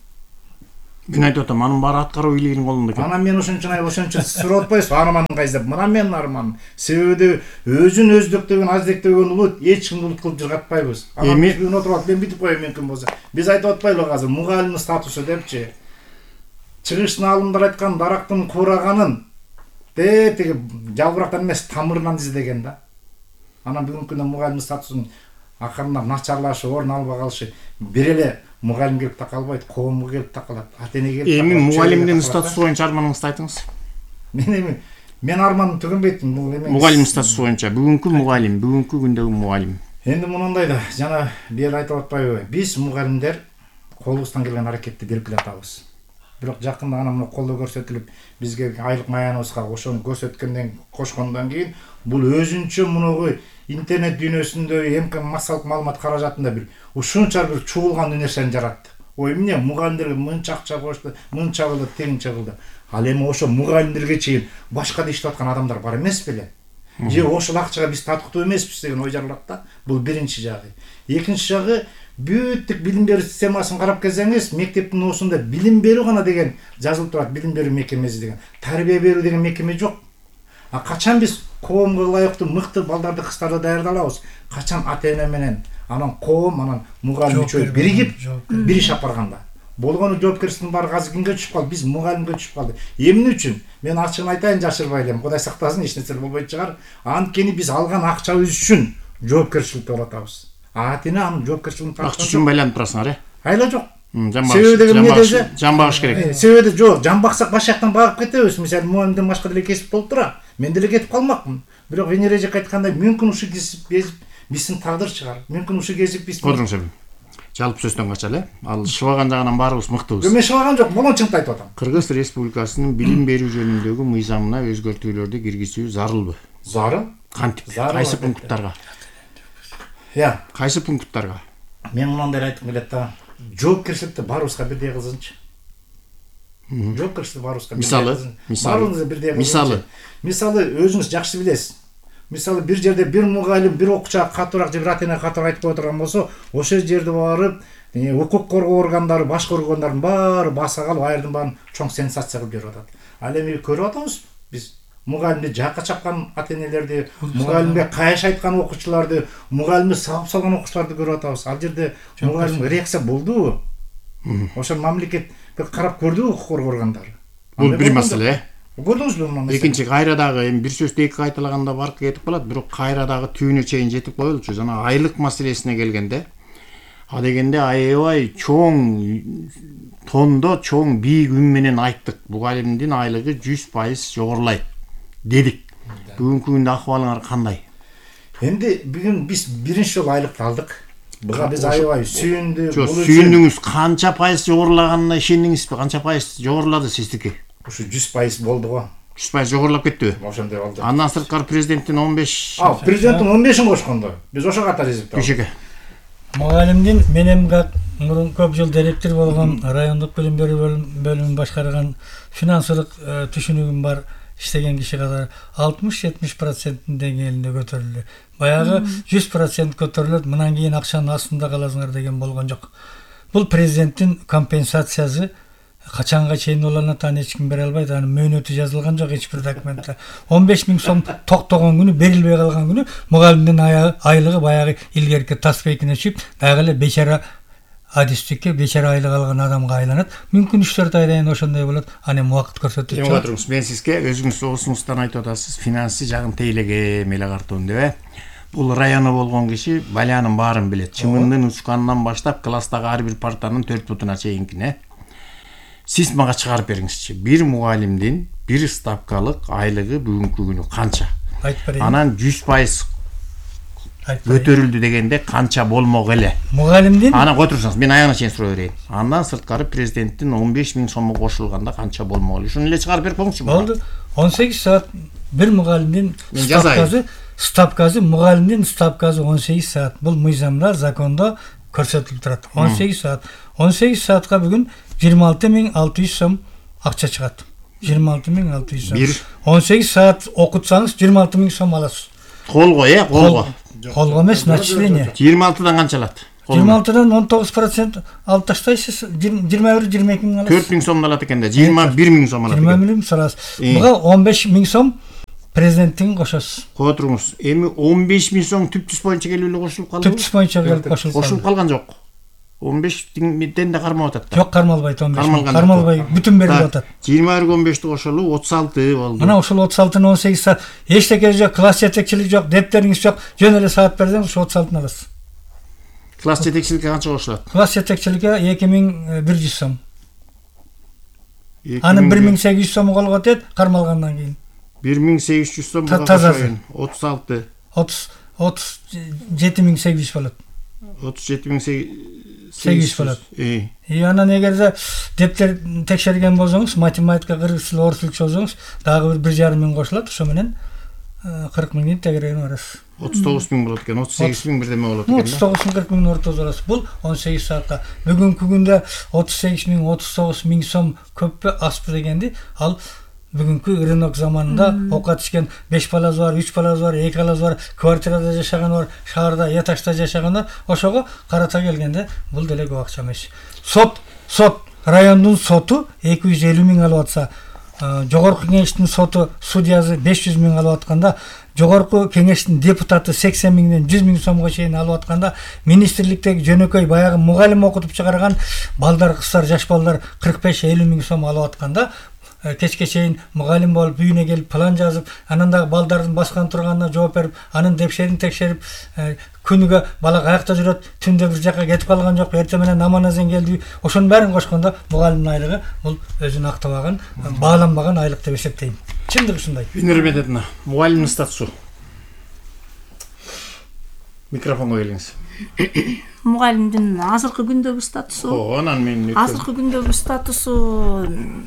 Мен айтып атам, анын баары аткаруу бийлигинин колунда экен. Анан мен ошон үчүн ошон үчүн сурап атпайсызбы, арманын кайсып? Мына менин арманым. Себеби өзүн өздөктөгөн, аздектөгөн улут эч кимди улут кылып жыргатпайбыз. Эми бүгүн отуруп алып, мен бүтүп коеюн мүмкүн болсо. Биз айтып атпайлыбы азыр мугалимдин статусу депчи. Чыгыштын алымдар айткан дарактын куураганын тетиги жалбырактан эмес тамырынан издеген да. Анан бүгүнкү күндө мугалимдин статусунун акырындап начарлашы, орун албай калышы бир эле мугалим келип такалбайт, коомго келип такалат, ата эне келип. Эми мугалимдин статусу боюнча арманыңызды айтыңыз. Мен эми мен арманым түгөнбөйт, бул эме. Мугалим статусу боюнча бүгүнкү мугалим, бүгүнкү күндөгү мугалим. Энди мындай да, жана бир айтып атпайбы? Биз мугалимдер колубуздан келген аракетти берип келатабыз. Бирок жакында гана мына колдоо көрсөтүлүп, бизге айлык маяныбызга ошону көрсөткөндөн кошкондон кийин бул өзүнчө мунугу интернет дүйнөсүндө эмки массалык маалымат каражатында бир ушунча бир чуулган нерсени жаратты. Ой, эмне мугалимдерге мынча акча кошту, мынча кылды, тегинче кылды. Ал эми ошо мугалимдерге чейин башка да иштеп аткан адамдар бар эмес беле? Же ошол акчага биз татыктуу эмеспиз деген ой жаралат да. Бул биринчи жагы. Экинчи жагы, бүттүк билим берүү системасын карап келсеңиз, мектептин осунда билим берүү гана деген жазылып турат, билим берүү мекемеси деген. Тарбия берүү деген мекеме жок. А качан биз коомго ылайыктуу мыкты балдарды, кыздарды даярдалабыз? Качан ата эне менен, анан коом, анан мугалим үчөө биригип, бир иш алып барганда. Болгону жоопкерчиликтин баары азыр кимге түшүп калды? Биз мугалимге түшүп калды. Эмне үчүн? Мен ачыгын айтайын, жашырбай элем. Кудай сактасын, эч нерсе болбойт чыгар. Анткени биз алган акчабыз үчүн жоопкерчиликти болуп атабыз. Ата эне анын жоопкерчилигин тартат. Акча үчүн байланып турасыңар, э? Айла жок. Себеби жан багыш керек. Себеби жок, жан баксак баш жактан багып кетебиз. Мисалы, мугалимден башка деле кесип болуп тура. Мен деле кетип калмакмын. Бирок Венера эжек айткандай, мүмкүн ушу кесип биздин тагдыр чыгар. Мүмкүн ушу кесип биз. Отуруңуз эми. Жалпы сөздөн качалы. Ал шыбаган жагынан баарыбыз мыктыбыз. Мен шыбаган жок, болон чынтты айтып атам. Кыргыз Республикасынын билим берүү жөнүндөгү мыйзамына өзгөртүүлөрдү киргизүү зарылбы? Зарыл? Кантип? Кайсы пункттарга? Я, кайсы пункттарга? Мен мындай айткым келет да. Жоопкерчиликти баарыбызга бирдей кылсынчы. Жоопкерчиликти баарыбызга бирдей кылсын. Баарыбызга бирдей кылсын. Мисалы, мисалы өзүңүз жакшы билесиз. Мисалы бир жерде бир мугалим бир окуучуга катуураак же бир ата эне катуураак айтып кое турган болсо, ошол жерде барып, укук коргоо органдары, башка органдардын баары баса калып, айрдын баарын чоң сенсация кылып жүрүп атат. Ал эми көрүп атабыз биз мугалимди жакка чапкан ата энелерди, мугалимге кайш айткан окуучуларды, мугалимди сабап салган окуучуларды көрүп атабыз. Ал жерде мугалим реакция болдубу? Ошол мамлекет карап көрдүбү укук коргоо органдары? Бул бир маселе. Көрдүңүзбү муну? Экинчи кайрадагы эми бир сөздү эки кайталаганда барк кетип калат, бирок кайрадагы түйүнү чейин жетип коелучу. Жана айлык маселесине келгенде, а дегенде аябай чоң тондо чоң бийик үн менен айттык. Мугалимдин айлыгы жүз пайыз жогорулайт дедик. Бүгүнкү күндө акыбалыңар кандай? Энди бүгүн биз биринчи жолу айлыкты алдык. Буга биз аябай сүйүндүк. Сүйүндүңүз, канча пайыз жогорулаганына ишендиңизби? Канча пайыз жогорулады сиздики? Ушу жүз пайыз болду го. жүз пайыз жогорулап кеттиби? Ошондой болду. Андан сырткары президенттин он беш. А, президенттин он бешин кошкондо. Биз ошо катар эсептеп. Кичеке. Мугалимдин менен мурун көп жыл директор болгон райондук билим берүү бөлүмүн башкарган финансылык түшүнүгүм бар иштеген киши катары алтымыш жетимиш проценттин деңгээлинде көтөрүлдү. Баягы жүз процент көтөрүлөт, мындан кийин акчанын астында каласыңар деген болгон жок. Бул президенттин компенсациясы качанга чейин болону аны эч ким бере албайт. Анын мөөнөтү жазылган жок эч бир документте. он беш миң сом токтогон күнү, берилбей калган күнү мугалимдин айлыгы баягы илгерки тас бейкине чүйүп, дагы эле бечара адистикке бечара айлык алган адамга айланат. Мүмкүн үч төрт айдан ошондой болот. Аны эми убакыт көрсөтөт. Эми отуруңуз, мен сизге өзүңүз оосуңуздан айтып атасыз, финансы жагын тейлеге меле картуун деп, э? Бул району болгон киши балянын баарын билет. Чымындын учканынан баштап класстагы ар бир партанын төрт бутуна чейинкин, э? Сиз мага чыгарып бериңизчи. Бир мугалимдин бир ставкалык айлыгы бүгүнкү күнү канча? Айтып берейин. Анан жүз пайыз Айтып берейин. көтөрүлдү дегенде канча болмок эле? Мугалимдин Анан кой турсаңыз, мен аягына чейин суроо берейин. Андан сырткары президенттин он беш миң сомго кошулганда канча болмок эле? Ушуну эле чыгарып берип коюңузчу. болду. он сегиз саат бир мугалимдин Мен жазайын. ставкасы, ставкасы мугалимдин ставкасы он сегиз саат. Бул мыйзамда, закондо көрсөтүлүп турат. он сегиз саат. он сегиз саатка бүгүн жыйырма алты миң алты жүз сом акча чыгат. жыйырма алты миң алты жүз сом. Бир. он сегиз саат окутсаңыз жыйырма алты миң сом аласыз. Колго, э, колго. Колго эмес, начисление. жыйырма алтыдан канча алат? жыйырма алтыдан он тогуз процент алып таштайсыз, жыйырма бир жыйырма эки миң аласыз. төрт миң сом алат экен да, жыйырма бир миң сом алат жыйырма экен. бир миң сом аласыз. Э. Буга он беш миң сом президенттин кошосуз. Кое туруңуз. Эми он беш миң сом түп түз боюнча келип эле кошулуп калды. Түп түз боюнча келип кошулуп Кошулуп калды. калган жок. он бештен да кармап атат да. Жок, кармалбайт он беш миң. Кармалган жок. Кармалбай бүтүн берилип атат. жыйырма бирге он бешти кошолуп отуз алты болду. Мына ушул отуз алтыны он сегиз саат эчтеке жок, класс жетекчилик жок, дептериңиз жок, жөн эле саат берсеңиз ушу отуз алтыны аласыз. Класс жетекчиликке канча кошулат? Класс жетекчиликке эки миң бир жүз сом. эки Анын миң бир миң сегиз жүз сому колго тиет, кармалгандан кийин. бир миң сегиз жүз сом Та- буга тазасы. кошоюн. отуз алты. отуз отуз жети миң сегиз жүз болот. отуз жети миң сегиз жүз болот. Э. И анан эгерде дептер текшерген болсоңуз, математика, кыргыз тили, орус тили чөзсөңүз, дагы бир жарым миң кошулат, ошо менен кырк миңдин тегерегине барасыз. отуз тогуз миң болот экен, отуз сегиз миң бирдеме болот экен. отуз тогуз миң кырк миңдин ортосу барасыз. Бул он сегиз саатка. Бүгүнкү күндө отуз сегиз миң, отуз тогуз миң сом көппү, аспы дегенди ал бүгүнкү рынок заманында окуп ишкен беш баласы бар, үч баласы бар, эки баласы бар, квартирада жашаган бар, шаарда, этажда жашагандар, ошого карата келгенде бул деле көп акча эмес. Сот, сот, райондун соту эки жүз элүү миң алып атса, жогорку кеңештин соту, судьясы беш жүз миң алып атканда, жогорку кеңештин депутаты сексен миңден жүз миң сомго чейин алып атканда, министрликтеги жөнөкөй баягы мугалим окутуп чыгарган балдар, кыздар, жаш балдар кырк беш элүү миң сом алып атканда, кечке чейин мугалим болуп үйүнө келип план жазып, анан дагы балдардын баскан турганына жооп берип, анын депшерин текшерип, күнүгө бала каякта жүрөт, түндө бир жака кетип калган жок, эртең менен намаздан келди. Ошонун баарын кошкондо мугалимдин айлыгы бул өзүн актабаган, бааланбаган айлык деп эсептейм. Чындыгы ушундай. Өнөр Медетина, мугалимдин статусу. Микрофонго келиңиз. Мугалимдин азыркы күндөгү статусу. О, анан мен Азыркы күндөгү статусу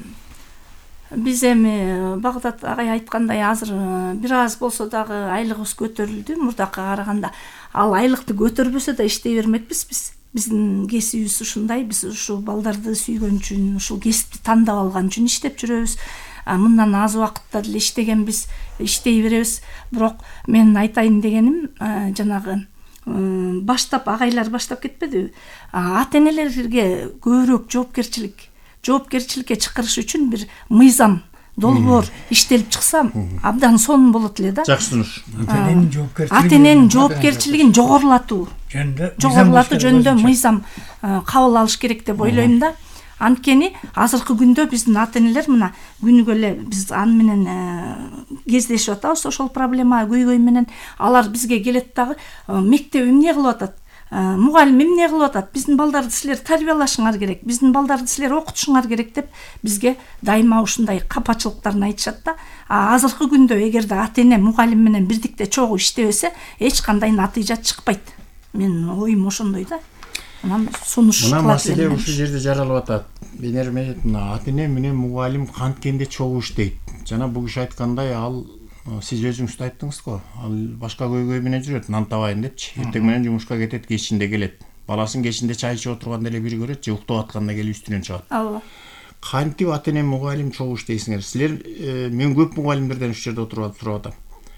биз эми Багдат агай айткандай азыр бир аз болсо дагы айлыгыбыз көтөрүлдү мурдакка караганда. Ал айлыкты көтөрбөсө да иштей бермекпиз биз. Биздин кесибибиз ушундай, биз ушул балдарды сүйгөн үчүн, ушул кесипти тандап алган үчүн иштеп жүрөбүз. Мындан аз убакытта деле иштегенбиз, иштей беребиз. Бирок мен айтайын дегеним, жанагы баштап агайлар баштап кетпедиби? Ата-энелерге көбүрөөк жоопкерчилик жоопкерчиликке чакырыш үчүн бир мыйзам, долбоор иштелип чыкса, абдан сонун болот эле да. Жакшы сунуш. Ата-эненин жоопкерчилиги. Ата-эненин жоопкерчилигин жогорулатуу, жогорулатуу жөнүндө мыйзам кабыл алыш керек деп ойлойм да. Анткени азыркы күндө биздин ата-энелер мына күнүгө эле биз аны менен кездешип атабыз, ошол проблема көйгөй менен. Алар бизге келет дагы, мектеп эмне кылып атат? Мугалим эмне кылып атат? Биздин балдарды силер тарбиялашыңар керек, биздин балдарды силер окутушуңар керек деп бизге дайыма ушундай капачылыктарын айтышат да. Азыркы күндө эгерде ата-эне мугалим менен бирдикте чогуу иштебесе, эч кандай натыйжа чыкпайт. Менин оюм ошондой да. Анан сунуш Мына кылат маселе элем. ушул жерде жаралып атат. Өнөр Медетина, ата-эне менен мугалим канткенде чогуу иштейт. Жана бул киши айткандай, ал сиз өзүңүз да айттыңыз го, ал башка көйгөй менен жүрөт, нан табайын депчи. Эртең менен жумушка кетет, кечинде келет. Баласын кечинде чай ичип отурганда эле бири көрөт, же уктап атканда келип үстүнөн чыгат. Ооба. Кантип ата-эне мугалим чогуу иштейсиңер? Силер мен көп мугалимдерден ушул жерде отуруп турап атам.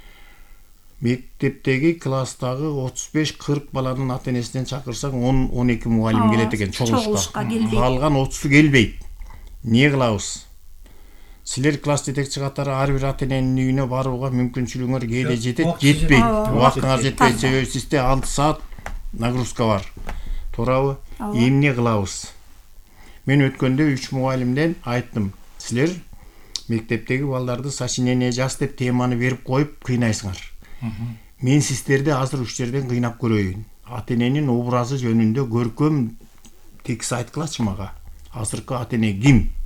Мектептеги класстагы отуз беш кырк баланын ата-энесинен чакырсаң он он эки мугалим келет экен чогулушка. Калган отузу келбейт. Эмне кылабыз? Силер класс жетекчи катары ар бир ата-эненин үйүнө барууга мүмкүнчүлүгүңөр кээде жетет, жетпейт. Убактыңар жетпейт, себеби сизде алты саат нагрузка бар. Туурабы? Эмне кылабыз? Мен өткөндө үч мугалимден айттым. Силер мектептеги балдарды сочинение жаз деп теманы берип коюп кыйнайсыңар. Мен сиздерди азыр уч жерден кыйнап көрөйүн. Ата-эненин образы жөнүндө көркөм текст айткылачы мага. Азыркы ата-эне ким?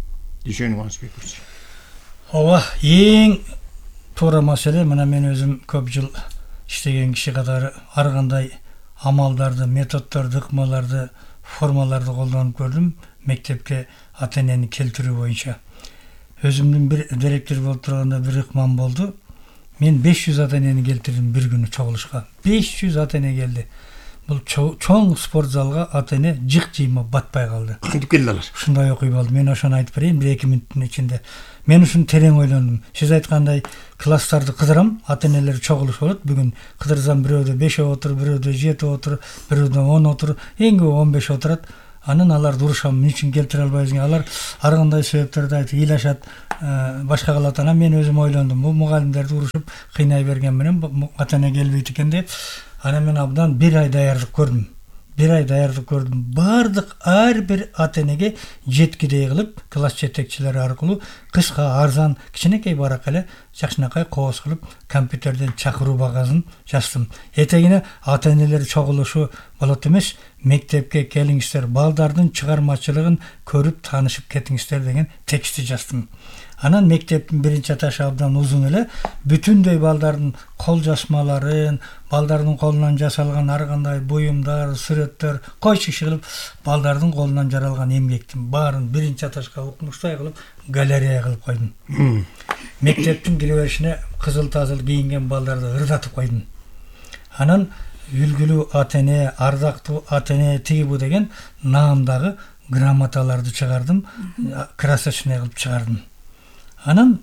Дүйшөнү Кубанычбекович. Ооба, эң туура маселе, мына мен өзүм көп жыл иштеген киши катары ар кандай амалдарды, методдорду, ыкмаларды, формаларды колдонуп көрдүм мектепке ата энени келтирүү боюнча. Өзүмдүн бир директор болуп турганда бир ыкмам болду. Мен беш жүз ата энени келтирдим бир күнү чогулушка. беш жүз ата эне келди. Бул чоң спорт залга ата эне жык жыйма батпай калды. Кантип келди алар? Ушундай окуй болду. Мен ошону айтып берейин бир эки мүнөттүн ичинде. Мен ушуну терең ойлондум. Сиз айткандай класстарды кыдырам, ата энелер чогулуш болот. Бүгүн кыдырсам бирөөдө беш отур, бирөөдө жети отур, бирөөдө он отур, эң көп он беш отурат. Анан алар урушам, эмне үчүн келтире албайсың? Алар ар кандай себептерди айтып ыйлашат, башка кылат. Анан мен өзүм ойлондум, бул мугалимдерди урушуп кыйнай берген менен ата эне келбейт экен деп. Анан мен абдан бир ай даярдык көрдүм. Бир ай даярдык көрдүм. Бардык ар бир ата энеге жеткидей кылып, класс жетекчилери аркылуу кыска, арзан, кичинекей барак эле жакшынакай кооз кылып, компьютерден чакыруу багазын жаздым. Этегине ата энелер чогулушу болот эмес, мектепке келиңиздер, балдардын чыгармачылыгын көрүп таанышып кетиңиздер деген текстти жаздым. Анан мектептин биринчи этажы абдан узун эле, бүтүндөй балдардын кол жазмаларын, балдардын колунан жасалган ар кандай буюмдар, сүрөттөр, койчу иши кылып, балдардын колунан жаралган эмгектин баарын биринчи этажга укмуштай кылып, галерея кылып койдум. Мектептин кире беришине кызыл тазыл кийинген балдарды ырдатып койдум. Анан үлгүлүү ата эне, ардактуу ата эне тиги бу деген наамдагы грамоталарды чыгардым, красочный кылып чыгардым. Анан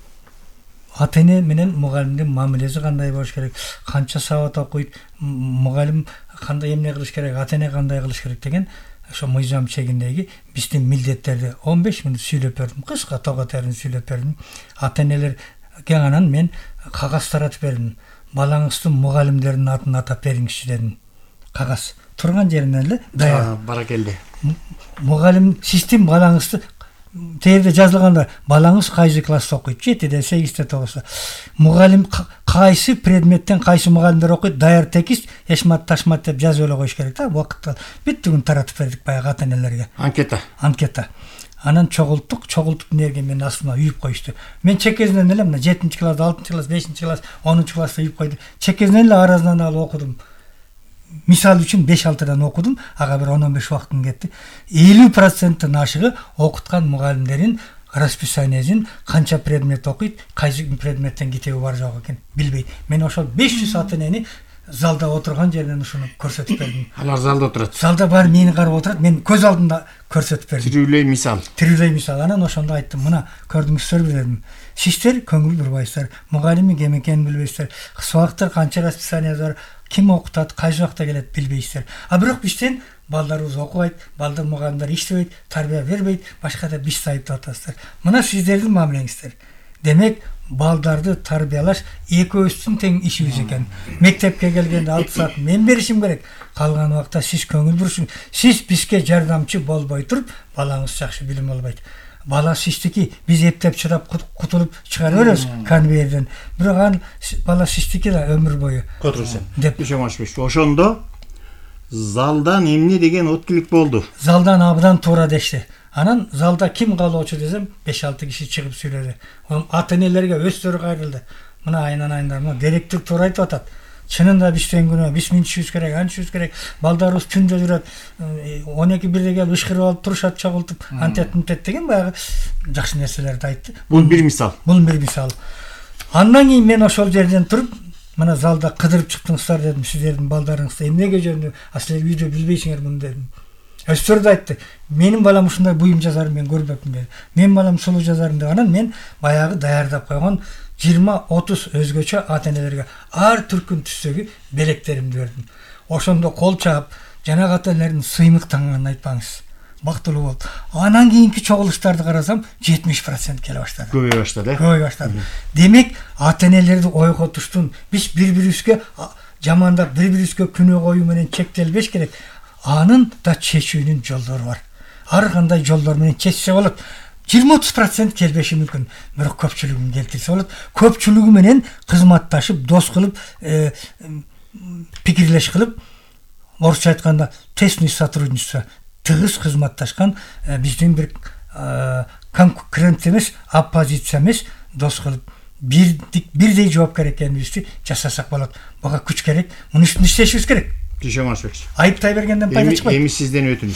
ата эне менен мугалимдин мамилеси кандай болуш керек, канча сабат окуйт, мугалим кандай эмне кылыш керек, ата эне кандай кылыш керек деген ошо мыйзам чегиндеги биздин милдеттерди он беш мүнөт сүйлөп бердим, кыска тога терин сүйлөп бердим. Ата энелерге анан мен кагаз таратып бердим. Балаңыздын мугалимдердин атын атап бериңизчи дедим. Кагаз турган жеринен эле даяр. Баракелде. Мугалим систем балаңызды Терде жазылганда балаңыз кайсы класста окуйт? жетиде, сегизде, тогузда. Мугалим кайсы предметтен кайсы мугалимдер окуйт? Даяр текст, эшмат ташмат деп жазып эле коюш керек да. Убакытта бүттүгүн таратып бердик баягы ата энелерге. Анкета. Анкета. Анан чогулттук, чогултуп нерге мен астыма үйүп коюшту. Мен чекезинен эле мына жетинчи класс, алтынчы класс, бешинчи класс, онунчу класста үйүп койду. Чекезинен эле аразынан алып окудум. Мисал үчүн беш алтыдан окудум, ага бир он он беш убактым кетти. элүү проценттин ашыгы окуткан мугалимдердин расписаниесин канча предмет окуйт, кайсы предметтен китеби бар жок экен билбейт. Мен ошол беш жүз ата энени залда отурган жеринен ушуну көрсөтүп бердим. Алар залда отурат. Залда баары мени карап отурат, мен көз алдымда көрсөтүп бердим. Тирүүлөй мисал. Тирүүлөй мисал. Анан ошондо айттым, мына көрдүңүздөрбү дедим. Сиздер көңүл бурбайсыздар, мугалими кем экенин билбейсиздер. Кыска убакытта канча расписание бар, ким окутат, кайсы убакта келет билбейсиздер. А бирок бизден балдарыбыз окубайт, балдар мугалимдер иштебейт, тарбия бербейт, башка да биз айыптап атасыздар. Мына сиздердин мамилеңиздер. Демек, балдарды тарбиялаш экөөбүздүн тең ишибиз экен. Мектепке келгенде алты саат мен беришим керек. Калган убакта сиз көңүл бурушуң. Сиз бизге жардамчы болбой туруп, балаңыз жакшы билим албайт. Бала сиздики, биз эптеп чыдап кутулуп чыгара беребиз конвейерден. Бирок ан бала сиздики да өмүр бою. Которсен. Деп ишемашпеш. Ошондо залдан эмне деген откилик болду? Залдан абдан туура дешти. Анан залда ким калуучу десем беш алты киши чыгып сүйлөдү. Ата энелерге өздөрү кайрылды. Мына айнан айндар, мына директор туура айтып атат. Чынында бизден күнөө биз минтишибиз керек, анчыбыз керек. Балдарыбыз түндө жүрөт, он эки бирде келип ышкырып алып турушат, чогултуп, антет мынтет деген баягы жакшы нерселерди айтты. Бул бир мисал. Бул бир мисал. Андан кийин мен ошол жерден туруп, мына залда кыдырып чыктыңыздар дедим, сиздердин балдарыңызды эмнеге жөнүндө, а силер үйдө билбейсиңер муну дедим. Өздөрү да айтты. Менин балам ушундай буюм жазарын мен көрбөпмүн dedi. Менин балам сулуу жазарын деп. Анан мен баягы даярдап койгон жыйырма отуз өзгөчө ата энелерге ар түркүн түстөгү белектеримди бердим. Ошондо кол чаап, жанагы ата энелердин сыймыктанганын айтпаңыз. Бактылуу болду. Анан кийинки чогулуштарды карасам жетимиш процент келе баштады. Көбөйө баштады. Көбөйө баштады. Демек, ата энелерди ойготуштун биз бири-бирибизге жамандап, бири-бирибизге күнөө коюу менен чектелбеш керек. Анын да чечүүнүн жолдору бар. Ар кандай жолдор менен чечсе болот. жыйырма отуз процент келбеши мүмкүн, бирок көпчүлүгүн келтирсе болот. Көпчүлүгү менен кызматташып, дос кылып, пикирлеш кылып, орусча айтканда тесный сотрудничество, тыгыз кызматташкан биздин бир конкурент эмес, оппозиция эмес, дос кылып бирдик бирдей жоопкер экенибизди жасасак болот. Буга күч керек. Муну үстүндө иштешибиз керек. Дүйшөн Ашбек. Айыптай бергенден пайда чыкпайт. Эми сизден өтүнүш.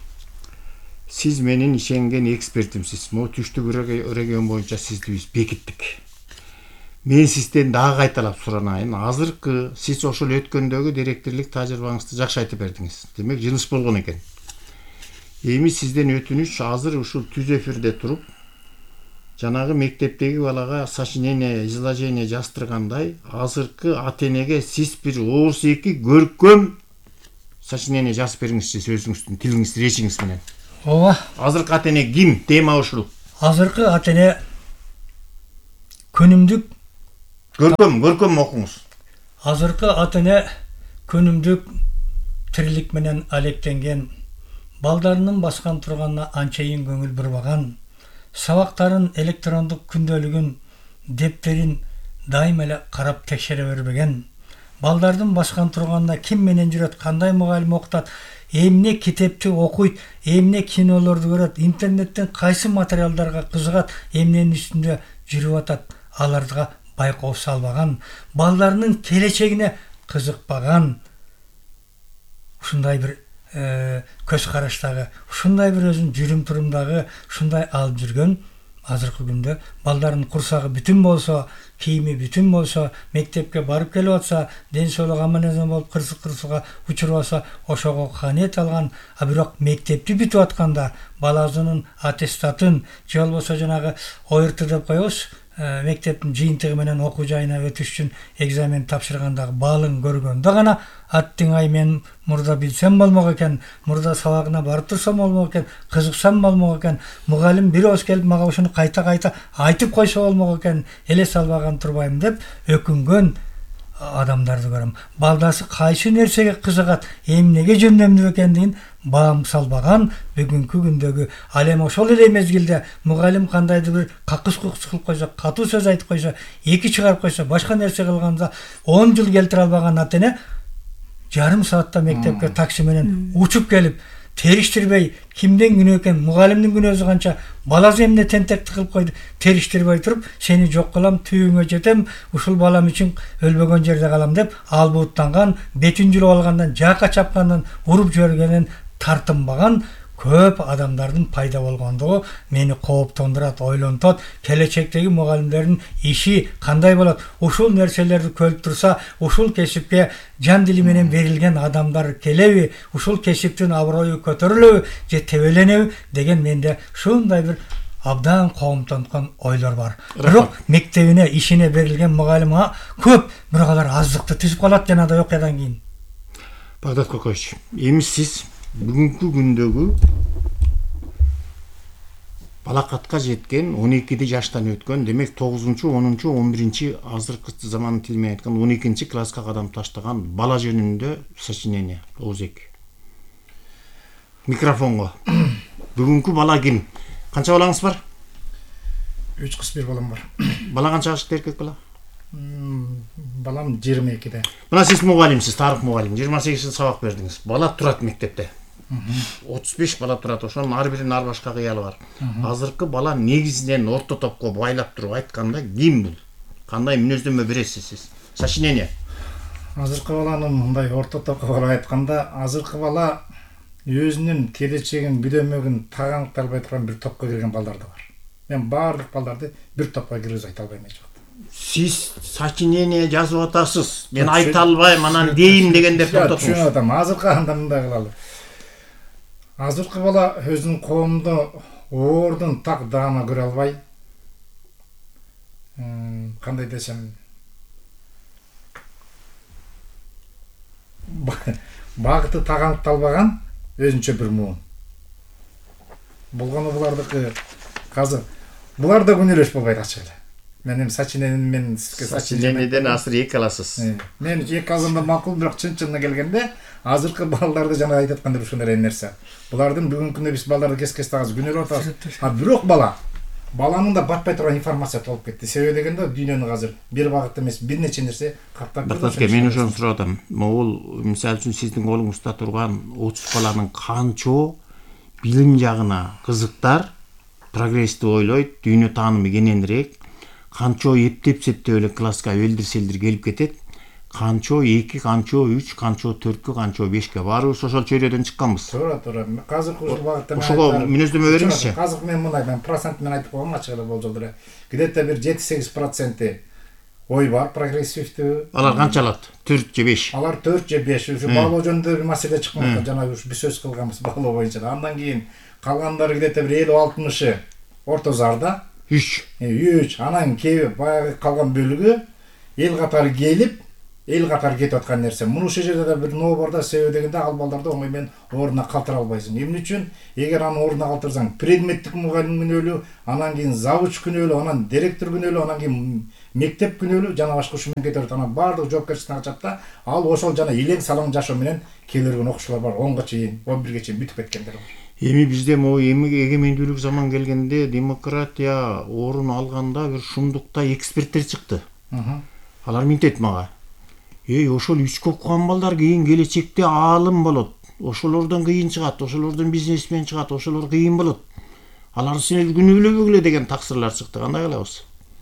Сиз менин ишенген экспертимсиз. Могу түштүк регион боюнча сизди биз бекиттик. Мен сизден дагы кайталап суранайын. Азыркы сиз ошол өткөндөгү директорлук тажрыйбаңызды жакшы айтып бердиңиз. Демек жылыш болгон экен. Эми сизден өтүнүш, азыр ушул түз эфирде туруп, жанагы мектептеги балага сочинение, изложение жаздыргандай, азыркы ата-энеге сиз бир ооз эки көркөм сочинение жазып бериңизчи сөзүңүздүн, тилиңиз, речиңиз менен. Ооба. Азыркы ата-эне ким? Тема ушул. Азыркы ата-эне күнүмдүк көркөм, көркөм окуңуз. Азыркы ата-эне күнүмдүк тирилик менен алектенген, балдарынын баскан турганына анчайын көңүл бурбаган, сабактарын электрондук күндөлүгүн, дептерин дайым эле карап текшере бербеген, балдардын баскан турганына ким менен жүрөт, кандай мугалим окутат, эмне китепти окуйт, эмне кинолорду көрөт, интернеттен кайсы материалдарга кызыгат, эмненин үстүндө жүрүп атат, аларга байкоо салбаган, балдарынын келечегине кызыкпаган, ушундай бир көз караштагы, ушундай бир өзүнүн жүрүм турумдагы ушундай алып жүргөн азыркы күндө балдардын курсагы бүтүн болсо, кийими бүтүн болсо, мектепке барып келип атса, ден соолугу аман-эсен болуп кырсык-кырсыга учурбаса, ошого канет алган, а бирок мектепти бүтүп атканда баласынын аттестатын же болбосо жанагы о эр тэ деп коебуз, мектептин жыйынтыгы менен окуу жайына өтүш үчүн экзамен тапшыргандагы балын көргөндө гана аттың ай мен мурда билсем болмок экен, мурда сабагына барып турсам болмок экен, кызыксам болмок экен, мугалим бир ооз келип мага ушуну кайта-кайта айтып койсо болмок экен, эле салбаган турбайм деп өкүнгөн адамдарды көрөм. Балдасы кайсы нерсеге кызыгат, эмнеге жөндөмдүү экендигин баам салбаган бүгүнкү күндөгү, ал эми ошол эле мезгилде мугалим кандайдыр бир какыс кукус кылып койсо, катуу сөз айтып койсо, эки чыгарып койсо, башка нерсе кылганда он жыл келтире албаган ата-эне жарым саатта мектепке такси менен учуп келип, териштирбей, кимдин күнөө экен, мугалимдин күнөөсү канча, баласы эмне тентекти кылып койду, териштирбей туруп, сени жок кылам, түйүңө жетем, ушул балам үчүн өлбөгөн жерде калам деп, албууттанган, бетин жүрүп алгандан, жаакка чапкандан, уруп жибергенин тартынбаган көп адамдардын пайда болгондугу мени кооптондурат, ойлонтот. Келечектеги мугалимдердин иши кандай болот? Ушул нерселерди көрүп турса, ушул кесипке жан дили менен берилген адамдар келеби? Ушул кесиптин аброю көтөрүлөбү же тебеленеби деген менде ушундай бир абдан коомтонткон ойлор бар. Бирок мектебине, ишине берилген мугалимга көп, бирок алар аздыкты түзүп калат жанагыдай окуядан кийин. Багдат Кокоевич, эми сиз бүгүнкү күндөгү балакатка жеткен, он экиде жаштан өткөн, демек тогузунчу, онунчу, он биринчи азыркы замандын тили менен айтканда он экинчи класска кадам таштаган бала жөнүндө сочинение ооз эки. Микрофонго. Бүгүнкү бала ким? Канча балаңыз бар? үч кыз бир балам бар. Бала канча жашта, эркек бала? Балам жыйырма экиде. Мына сиз мугалимсиз, тарых мугалим, жыйырма сегиз жыл сабак бердиңиз. Бала турат мектепте. отуз беш бала турат, ошонун ар биринин ар башка кыялы бар. Азыркы бала негизинен орто топко байлап туруп айтканда ким бул? Кандай мүнөздөмө бересиз сиз? Сочинение. Азыркы баланын мындай орто топко барып айтканда, азыркы бала өзүнүн келечегин, бүдөмөгүн таганыктай албай турган бир топко кирген балдар да бар. Мен баардык балдарды бир топко киргизе айта албайм эч. Сиз сочинение жазып атасыз. Мен айта албайм, анан дейм дегенде токтотуңуз. Түшүнүп атам. Азыркы анда мындай кылалы. Азыркы бала өзүнүн коомдо ордун так даана көрө албай, кандай десем, багыты таганыкталбаган өзүнчө бир муун. Болгону булардыкы казыр булар да күнөөлөш болбойт ачык эле. Мен эми сочинение мен сочинениеден азыр эки аласыз. Мен эки алганда макул, бирок чын-чынына келгенде азыркы балдарды жана айтып аткандай ушундай нерсе. Булардын бүгүнкү күндө биз балдарды кес-кес тагыз күнөөлөп атабыз. А бирок бала баланын да батпай турган информация толуп кетти. Себеби дегенде дүйнөнү азыр бир багытта эмес, бир нече нерсе каптап кетти. Мен ошону сурап атам. Могул мисалы үчүн сиздин колуңузда турган отуз баланын канчоо билим жагына кызыктар, прогрессті ойлойт, дүйнө таанымы кененирээк, канчо эптеп септеп эле класска элдир селдир келип кетет, канчо эки, канчо үч, канчо төрткө, канчо бешке баарыбыз ошол чөйрөдөн чыкканбыз. Туура, туура. Азыркы ушул багытта ошого мүнөздөмө бериңизчи. Азыркы мен мындай, мен процент менен айтып койгом ачык эле болжол эле. Где-то бир жети-сегиз проценти ой бар, прогрессивдүү. Алар канча алат? төрт же беш? Алар төрт же беш. Ушу баалоо жөнүндө бир маселе чыккан, жана ушу биз сөз кылганбыз баалоо боюнча. Андан кийин калгандары где-то бир элүү алтымышы орто зарда. үч. үч. Анан кээ баягы калган бөлүгү эл катары келип, эл катары кетип аткан нерсе. Муну ошол жерде да бир ноо бар да, себеби дегенде ал балдарды оңой менен ордуна калтыра албайсың. Эмне үчүн? Эгер аны ордуна калтырсаң, предметтик мугалим күнөөлүү, анан кийин завуч күнөөлүү, анан директор күнөөлүү, анан кийин мектеп күнөөлүү, жана башка ушу менен кетип анан баардык жоопкерчиликти ачат да, ал ошол жана илең салаң жашоо менен келирген окуучулар бар, онго чейин, он бирге чейин бүтүп кеткендер бар. Эми бизде могу эгемендүүлүк заман келгенде демократия орун алганда бир шумдукта эксперттер чыкты. Алар минтет мага. Эй, ошол үчкө окуган балдар кийин келечекте аалым болот. Ошолордон кыйын чыгат, ошолордон бизнесмен чыгат, ошолор кыйын болот. Алар силер күнөөлөбөгүлө деген таксырлар чыкты. Кандай кылабыз?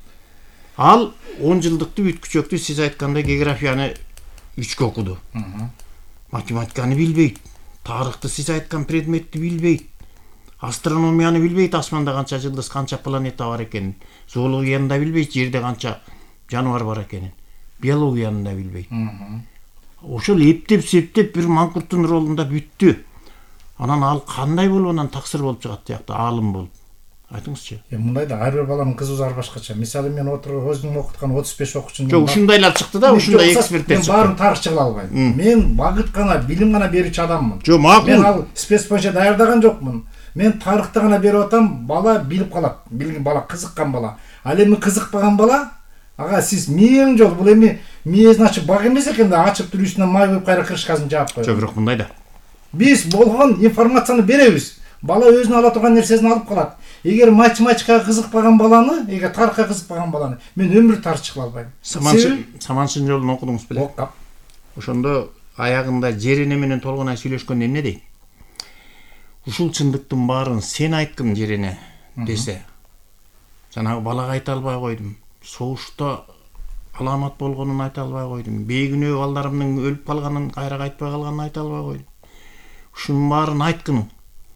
Ал он жылдыкты бүткүчөктү сиз айткандай географияны үчкө окуду. Математиканы билбейт. Тарыхты сиз айткан предметти билбейт. Астрономияны билбейт, асманда канча жылдыз, канча планета бар экенин. Зоологияны да билбейт, жерде канча жаныбар бар экенин. Биологияны да билбейт. Ошол эптеп септеп бир маңкурттун ролунда бүттү. Анан ал кандай болуп анан таксыр болуп чыгат тиякта, аалым болуп. Айтыңызчы. Э, мындай да ар бир баланын кызы ар башкача. Мисалы мен отуруп өзүм окуткан отуз беш окуучунун. Жок, ушундайлар чыкты да, ушундай эксперттер чыкты. Мен баарын тарыхчы кыла албайм. Мен багыт гана, билим гана берүүчү адаммын. Жок, макул. Мен ал спец боюнча даярдаган жокмун. Мен тарыхты гана берип атам, бала билип калат. Билген бала, кызыккан бала. Ал эми кызыкпаган бала, ага сиз миң жол бул эми миезин ачып баг эмес экен да, ачып туруп үстүнөн май коюп кайра кырышкасын жаап коюп. Жок, бирок мындай да. Биз болгон информацияны беребиз. Бала өзүнө ала турган нерсесин алып калат. Эгер математикага кызыкпаган баланы, эгер тарыхка кызыкпаган баланы, мен өмүр тарыхчы кыла албайм. Саманшын жолун окудуңуз беле? Окуп. Ошондо аягында Жерене менен Толгонай сүйлөшкөндө эмне дейт? Ушул чындыктын баарын сен айткын Жерене десе. Жанагы балага айта албай койдум. Согушта аламат болгонун айта албай койдум. Бейгүнөө балдарымдын өлүп калганын, кайра кайтпай калганын айта албай койдум. Ушунун баарын айткын.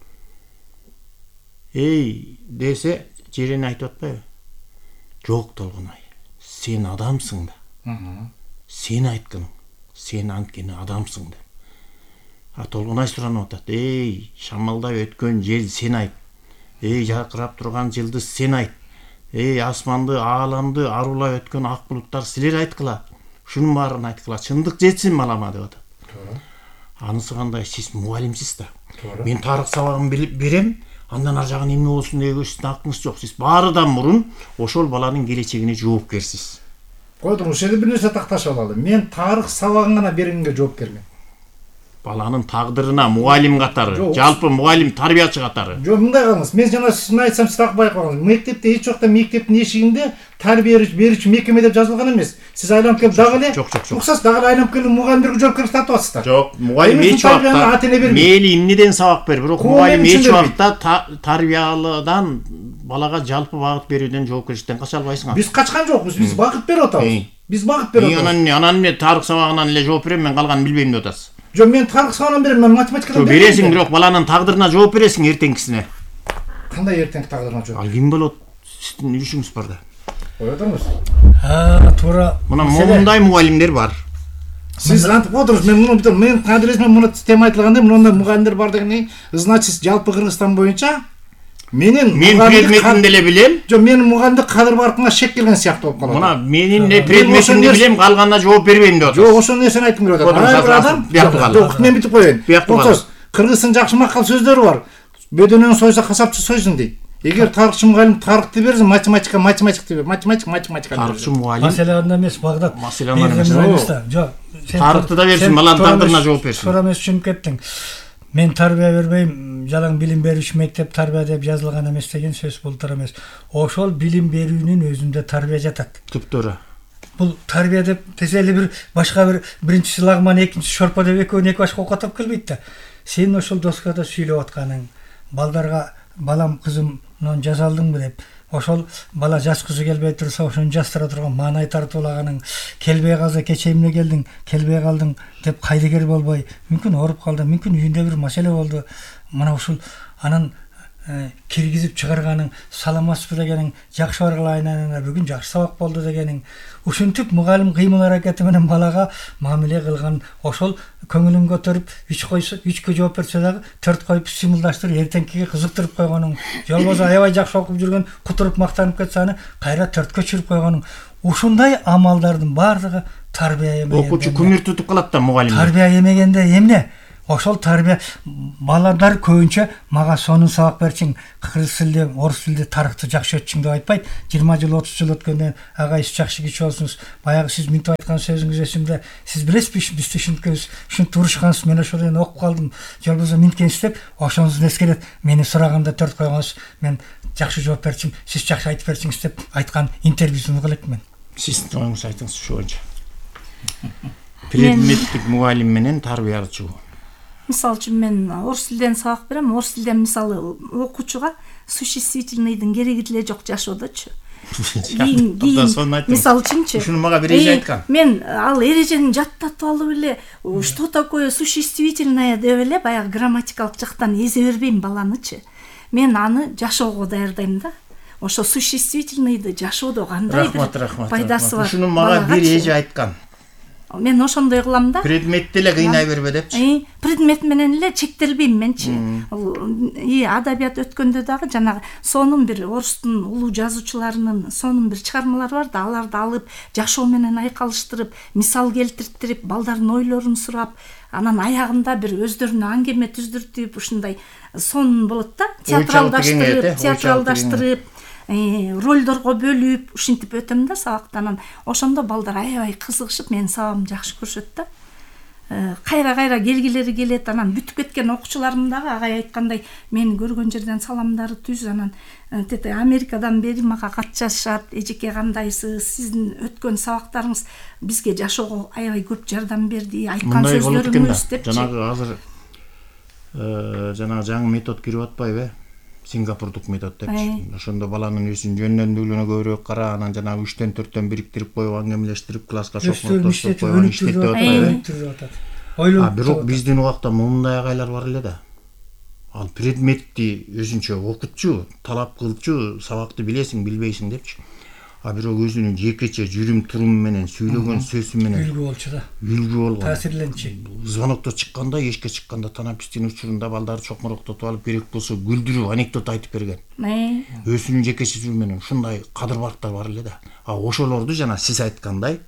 Эй, десе, Жерене айтып атпайбы? Жок, Толгонай, сен адамсың да. Сен айткын, сен анткени адамсың да. А Толгонай суранып атат. Эй, шамалдап өткөн жел сен айт. Эй, жаркырап турган жылдыз сен айт. Эй, асманды, ааламды арулап өткөн ак булуттар силер айткыла. Ушунун баарын айткыла. Чындык жетсин балама деп атат. Туура. Анысы кандай, сиз мугалимсиз да. Мен тарых сабагын берем. Андан ар жагын эмне болсун деген сиздин акыңыз жок. Сиз баарыдан мурун ошол баланын келечегине жоопкерсиз. Койдуң, ошол жерде бир нерсе такташып алалы. Мен тарых сабагын гана бергенге жоопкермин. Баланын тагдырына мугалим катары, жалпы мугалим тарбиячы катары. Жок, мындай калыңыз. Мен жана сизге айтсам, сиз так байкагыңыз. Мектепте эч жокта мектептин эшигинде тарбия берүүчү мекеме деп жазылган эмес. Сиз айланып келип дагы эле. Жок, жок, жок. Уксас дагы айланып келип мугалимдерге жоопкерчилик тартып атасыздар. Жок, мугалим эч убакта мейли эмнеден сабак бер, бирок мугалим эч убакта тарбиялыдан балага жалпы багыт берүүдөн жоопкерчиликтен кача албайсың. Биз качкан жокпуз, биз багыт берип атабыз. Биз багыт берип атабыз. Анан анан эмне тарых сабагынан эле жооп берем, мен калганын билбейм деп атасыз. Жок, мен тарых сабагынан берем, мен математикадан берем. Бересиң, бирок баланын тагдырына жооп бересиң эртеңкисине. Кандай эртеңки тагдырына жооп? Ал ким болот? Сиздин үлүшүңүз бар да. Ойдоңуз. А, туура. Мына момундай мугалимдер бар. Сиз антип отырсыз, мен муну бүтүн, мен кадыресмен муну тема айтылганда, мындай мугалимдер бар дегени, значит, жалпы Кыргызстан боюнча менин мен предметимди эле билем. Жок, менин мугалимдик кадыр баркына шек келген сыяктуу болуп калат. Мына менин эле предметимди билем, калганына жооп бербейм деп атасыз. Жок, ошол нерсени айткым келип атат. Ар бир адам, жок, мен бүтүп коеюн. Оксоз, кыргыздын жакшы макал сөздөрү бар. Бөдөнөн сойса касапчы сойсун дейт. Эгер тарыхчы мугалим тарыхты берсе, математика математикти бер, математик математика. Тарыхчы мугалим. Маселе анда эмес, Багдат. Маселе анда эмес. Жок. Тарыхты да берсин, баланын тагдырына жооп берсин. Туура эмес түшүнүп кеттиң. Мен тарбия бербейм, жалаң билим берүүчү мектеп тарбия деп жазылган эмес деген сөз бул туура эмес. Ошол билим берүүнүн өзүндө тарбия жатат. Түп туура. Бул тарбия деп десе эле бир башка бир биринчиси лагман, экинчиси шорпо деп экөөнү эки башка окутуп келбейт да. Сен ошол доскада сүйлөп атканың, балдарга балам кызым мынаны жаза алдыңбы деп. Ошол бала жазгысы келбей турса, ошону жаздыра турган маанай тартуулаганың, келбей калса кече эмне келдиң, келбей калдың деп кайдыгер болбой, мүмкүн ооруп калды, мүмкүн үйүндө бир маселе болду. Мына ушул анан киргизип чыгарганың, саламатсызбы дегениң, жакшы баргыла айнана бүгүн жакшы сабак болду дегениң, ушинтип мугалим кыймыл аракети менен балага мамиле кылган, ошол көңүлүн көтөрүп, үч койсо, үчкө жооп берсе дагы төрт коюп симылдаштырып, эртеңкиге кызыктырып койгонуң, же болбосо аябай жакшы окуп жүргөн, кутуруп мактанып кетсе аны кайра төрткө чүрүп койгонуң. Ушундай амалдардын баардыгы тарбия эмегенде. Окуучу күмүр тутуп калат да мугалим. Тарбия эмегенде эмне? Ошол тарбия баладар көбүнчө мага сонун сабак берчиң, кыргыз тилде, орус тилде тарыхты жакшы өтчүң деп айтпайт. жыйырма жыл, отуз жыл өткөндөн агай сиз жакшы киши болсуңуз. Баягы сиз мынтип айткан сөзүңүз эсимде. Сиз билесизби, биз түшүнткөнбүз, ушинтип урушкансыз, мен ошол эле окуп калдым. Же болбосо минткенсиз деп, ошоңуздун эскерет. Мени сураганда төрт койгонсуз, мен жакшы жооп берчиң, сиз жакшы айтып берчиңиз деп айткан интервьюсуну угуп элекмин. Сиздин оюңуз айтыңыз ушу боюнча. Предметтик мугалим менен тарбиялчу. Мисалы үчүн мен орус тилден сабак берем, орус тилден мисалы окуучуга существительныйдын кереги деле жок жашоодочу. Кийин мисалы үчүнчү. Ушуну мага бир эже айткан. Мен ал эрежени жаттатып алып эле, что такое существительное деп эле баягы грамматикалык жактан эзе бербейм баланычы. Мен аны жашоого даярдайм да. Ошо существительныйды жашоодо кандай бир пайдасы бар. Ушуну мага бир эже айткан. Мен ошондой кылам да. Предметти эле кыйнай бербе депчи. Предмет менен эле чектелбейм менчи. И адабият өткөндө дагы жанагы сонун бир орустун улуу жазуучуларынын сонун бир чыгармалары бар да, аларды алып жашоо менен айкалыштырып, мисал келтиртирип, балдардын ойлорун сурап, анан аягында бир өздөрүнө аңгеме түздүртүп, ушундай сонун болот да. Театралдаштырып, театралдаштырып, ролдорго бөлүп, ушинтип өтөм да сабактан. Ошондо балдар аябай кызыгышып, менин сабагымды жакшы көрүшөт да. Кайра-кайра келгилери келет, анан бүтүп кеткен окуучуларым дагы агай айткандай, мени көргөн жерден саламдары түз, анан тете Америкадан бери мага кат жазышат, эжеке кандайсыз, сиздин өткөн сабактарыңыз бизге жашоого аябай көп жардам берди, айткан сөздөрүңүз депчи. Жанагы азыр жанагы жаңы метод кирип атпайбы? Сингапурдук метод депчи. Ошондо баланын өзүн жөндөмдүүлүгүнө көбүрөөк кара, анан жанагы үчтөн төрттөн бириктирип коюп, аңгемелештирип, класска чокмоктоштуруп койгон иштетип атпайбы? А бирок биздин убакта мындай агайлар бар эле да. Ал предметти өзүнчө окутчу, талап кылчу, сабакты билесиң, билбейсиң депчи. А бирок өзүнүн жекече жүрүм туруму менен, сүйлөгөн сөзү менен үлгү болчу да. Үлгү болгон. Таасирленчи. Звонокто чыкканда, эшикке чыкканда танапистин учурунда балдарды чокмороктотуп алып, керек болсо күлдүрүп анекдот айтып берген. Өзүнүн жекече жүрүмү менен ушундай кадырбактар бар эле да. А ошолорду жана сиз айткандай,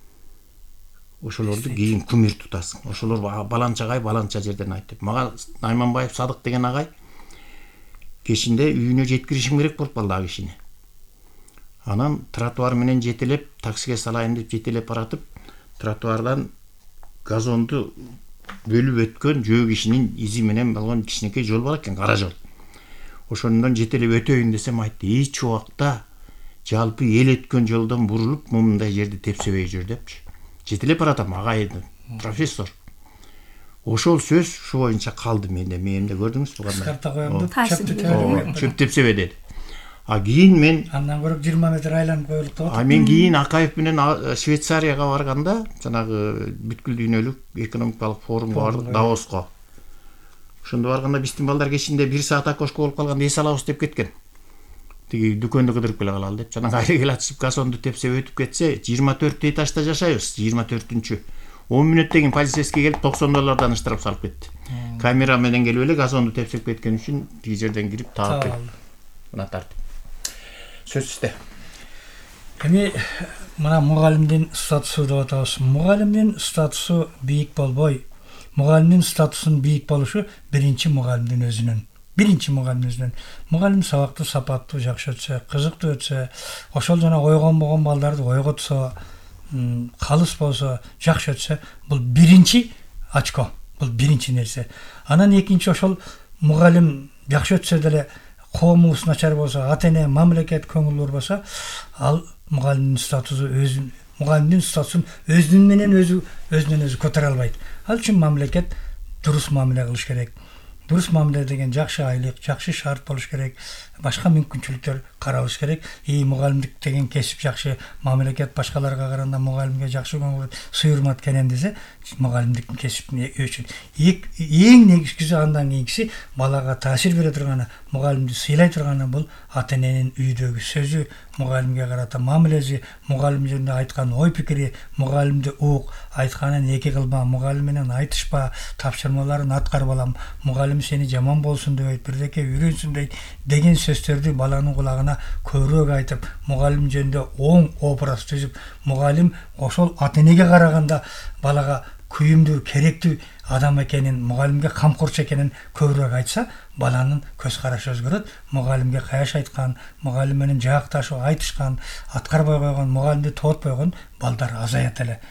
ошолорду кийин күмүр тутасың. Ошолор баланча агай баланча жерден айтып. Мага Найманбаев Садык деген агай кешинде үйүнө жеткиришим керек болуп калды ал кишини. Анан тротуар менен жетелеп, таксиге салайын деп жетелеп баратып, тротуардан газонду бөлүп өткөн жөө кишинин изи менен болгон кичинекей жол бар экен, кара жол. Ошондон жетелеп өтөйүн десем айтты, эч убакта жалпы эл өткөн жолдон бурулуп, мындай жерди тепсебей жүр депчи. Жетелеп баратам, агайдын профессор. Ошол сөз ушу боюнча калды менде, менде көрдүңүзбү кандай? Карта коёмду, чөп тепсебе деди. А кийин мен андан көрөп жыйырма метр айланып коюлуп атат. А мен кийин Акаев менен Швейцарияга барганда, жанагы бүткүл дүйнөлүк экономикалык форумга бардык, Давоско. Ошондо барганда биздин балдар кечинде бир саат окошко болуп калганда эс алабыз деп кеткен. Тиги дүкөндү кыдырып келе калалы деп, жанагы айрегел ачып газонду тепсеп өтүп кетсе, жыйырма төрт этажда жашайбыз, жыйырма төртүнчү. он мүнөттөн кийин полицейский келип токсон доллардан ыштырып салып кетти. Камера менен келип эле газонду тепсеп кеткен үчүн тиги жерден кирип таап келди. Мына тартып. Сөз сизде. Эми мына мугалимдин статусу деп атабыз. Мугалимдин статусу бийик болбой. Мугалимдин статусунун бийик болушу биринчи мугалимдин өзүнүн. Биринчи мугалимдин өзүнүн. Мугалим сабакты сапаттуу, жакшы өтсө, кызыктуу өтсө, ошол жана ойгонбогон балдарды ойготсо, калыс болсо, жакшы өтсө, бул биринчи очко, бул биринчи нерсе. Анан экинчи ошол мугалим жакшы өтсө деле коомубуз начар болсо, ата-эне, мамлекет көңүл бурбаса, ал мугалимдин статусу өзүн, мугалимдин статусун өзүнүн менен өзү өзүнөн өзү көтөрө албайт. Ал үчүн мамлекет дурус мамиле кылыш керек. дұрыс мамиле деген жакшы айлык, жакшы шарт болуш керек, башка мүмкүнчүлүктөр каралыш керек. И мугалимдик деген кесип жакшы, мамлекет башкаларга караганда мугалимге жакшы көңүл, суйурмат керен десе, мугалимдик кесип үчүн эң негизгиси, андан кийинкиси балага таасир бере турганы, мугалимди сыйлай турганы бул ата эненин үйдөгү сөзү, мугалимге карата мамилеси, мугалим жөнүндө айткан ой пикири, мугалимди ук, айтканын эки кылма, мугалим менен айтышпа, тапшырмаларын аткар балам, мугалим сени жаман болсун дебейт, бирдеке үйрөнсүн дейт деген сөздөрдү баланын кулагына көбүрөөк айтып, мугалим жөнүндө оң образ түзүп, мугалим ошол ата энеге караганда балага күйүмдүү, керектүү адам экенин, мугалимге камкорчу экенин көбүрөөк айтса, баланын көз карашы өзгөрөт. Мугалимге каяш айткан, мугалим менен жаакташып айтышкан, аткарбай койгон, мугалимди тоотпой койгон балдар азаят эле.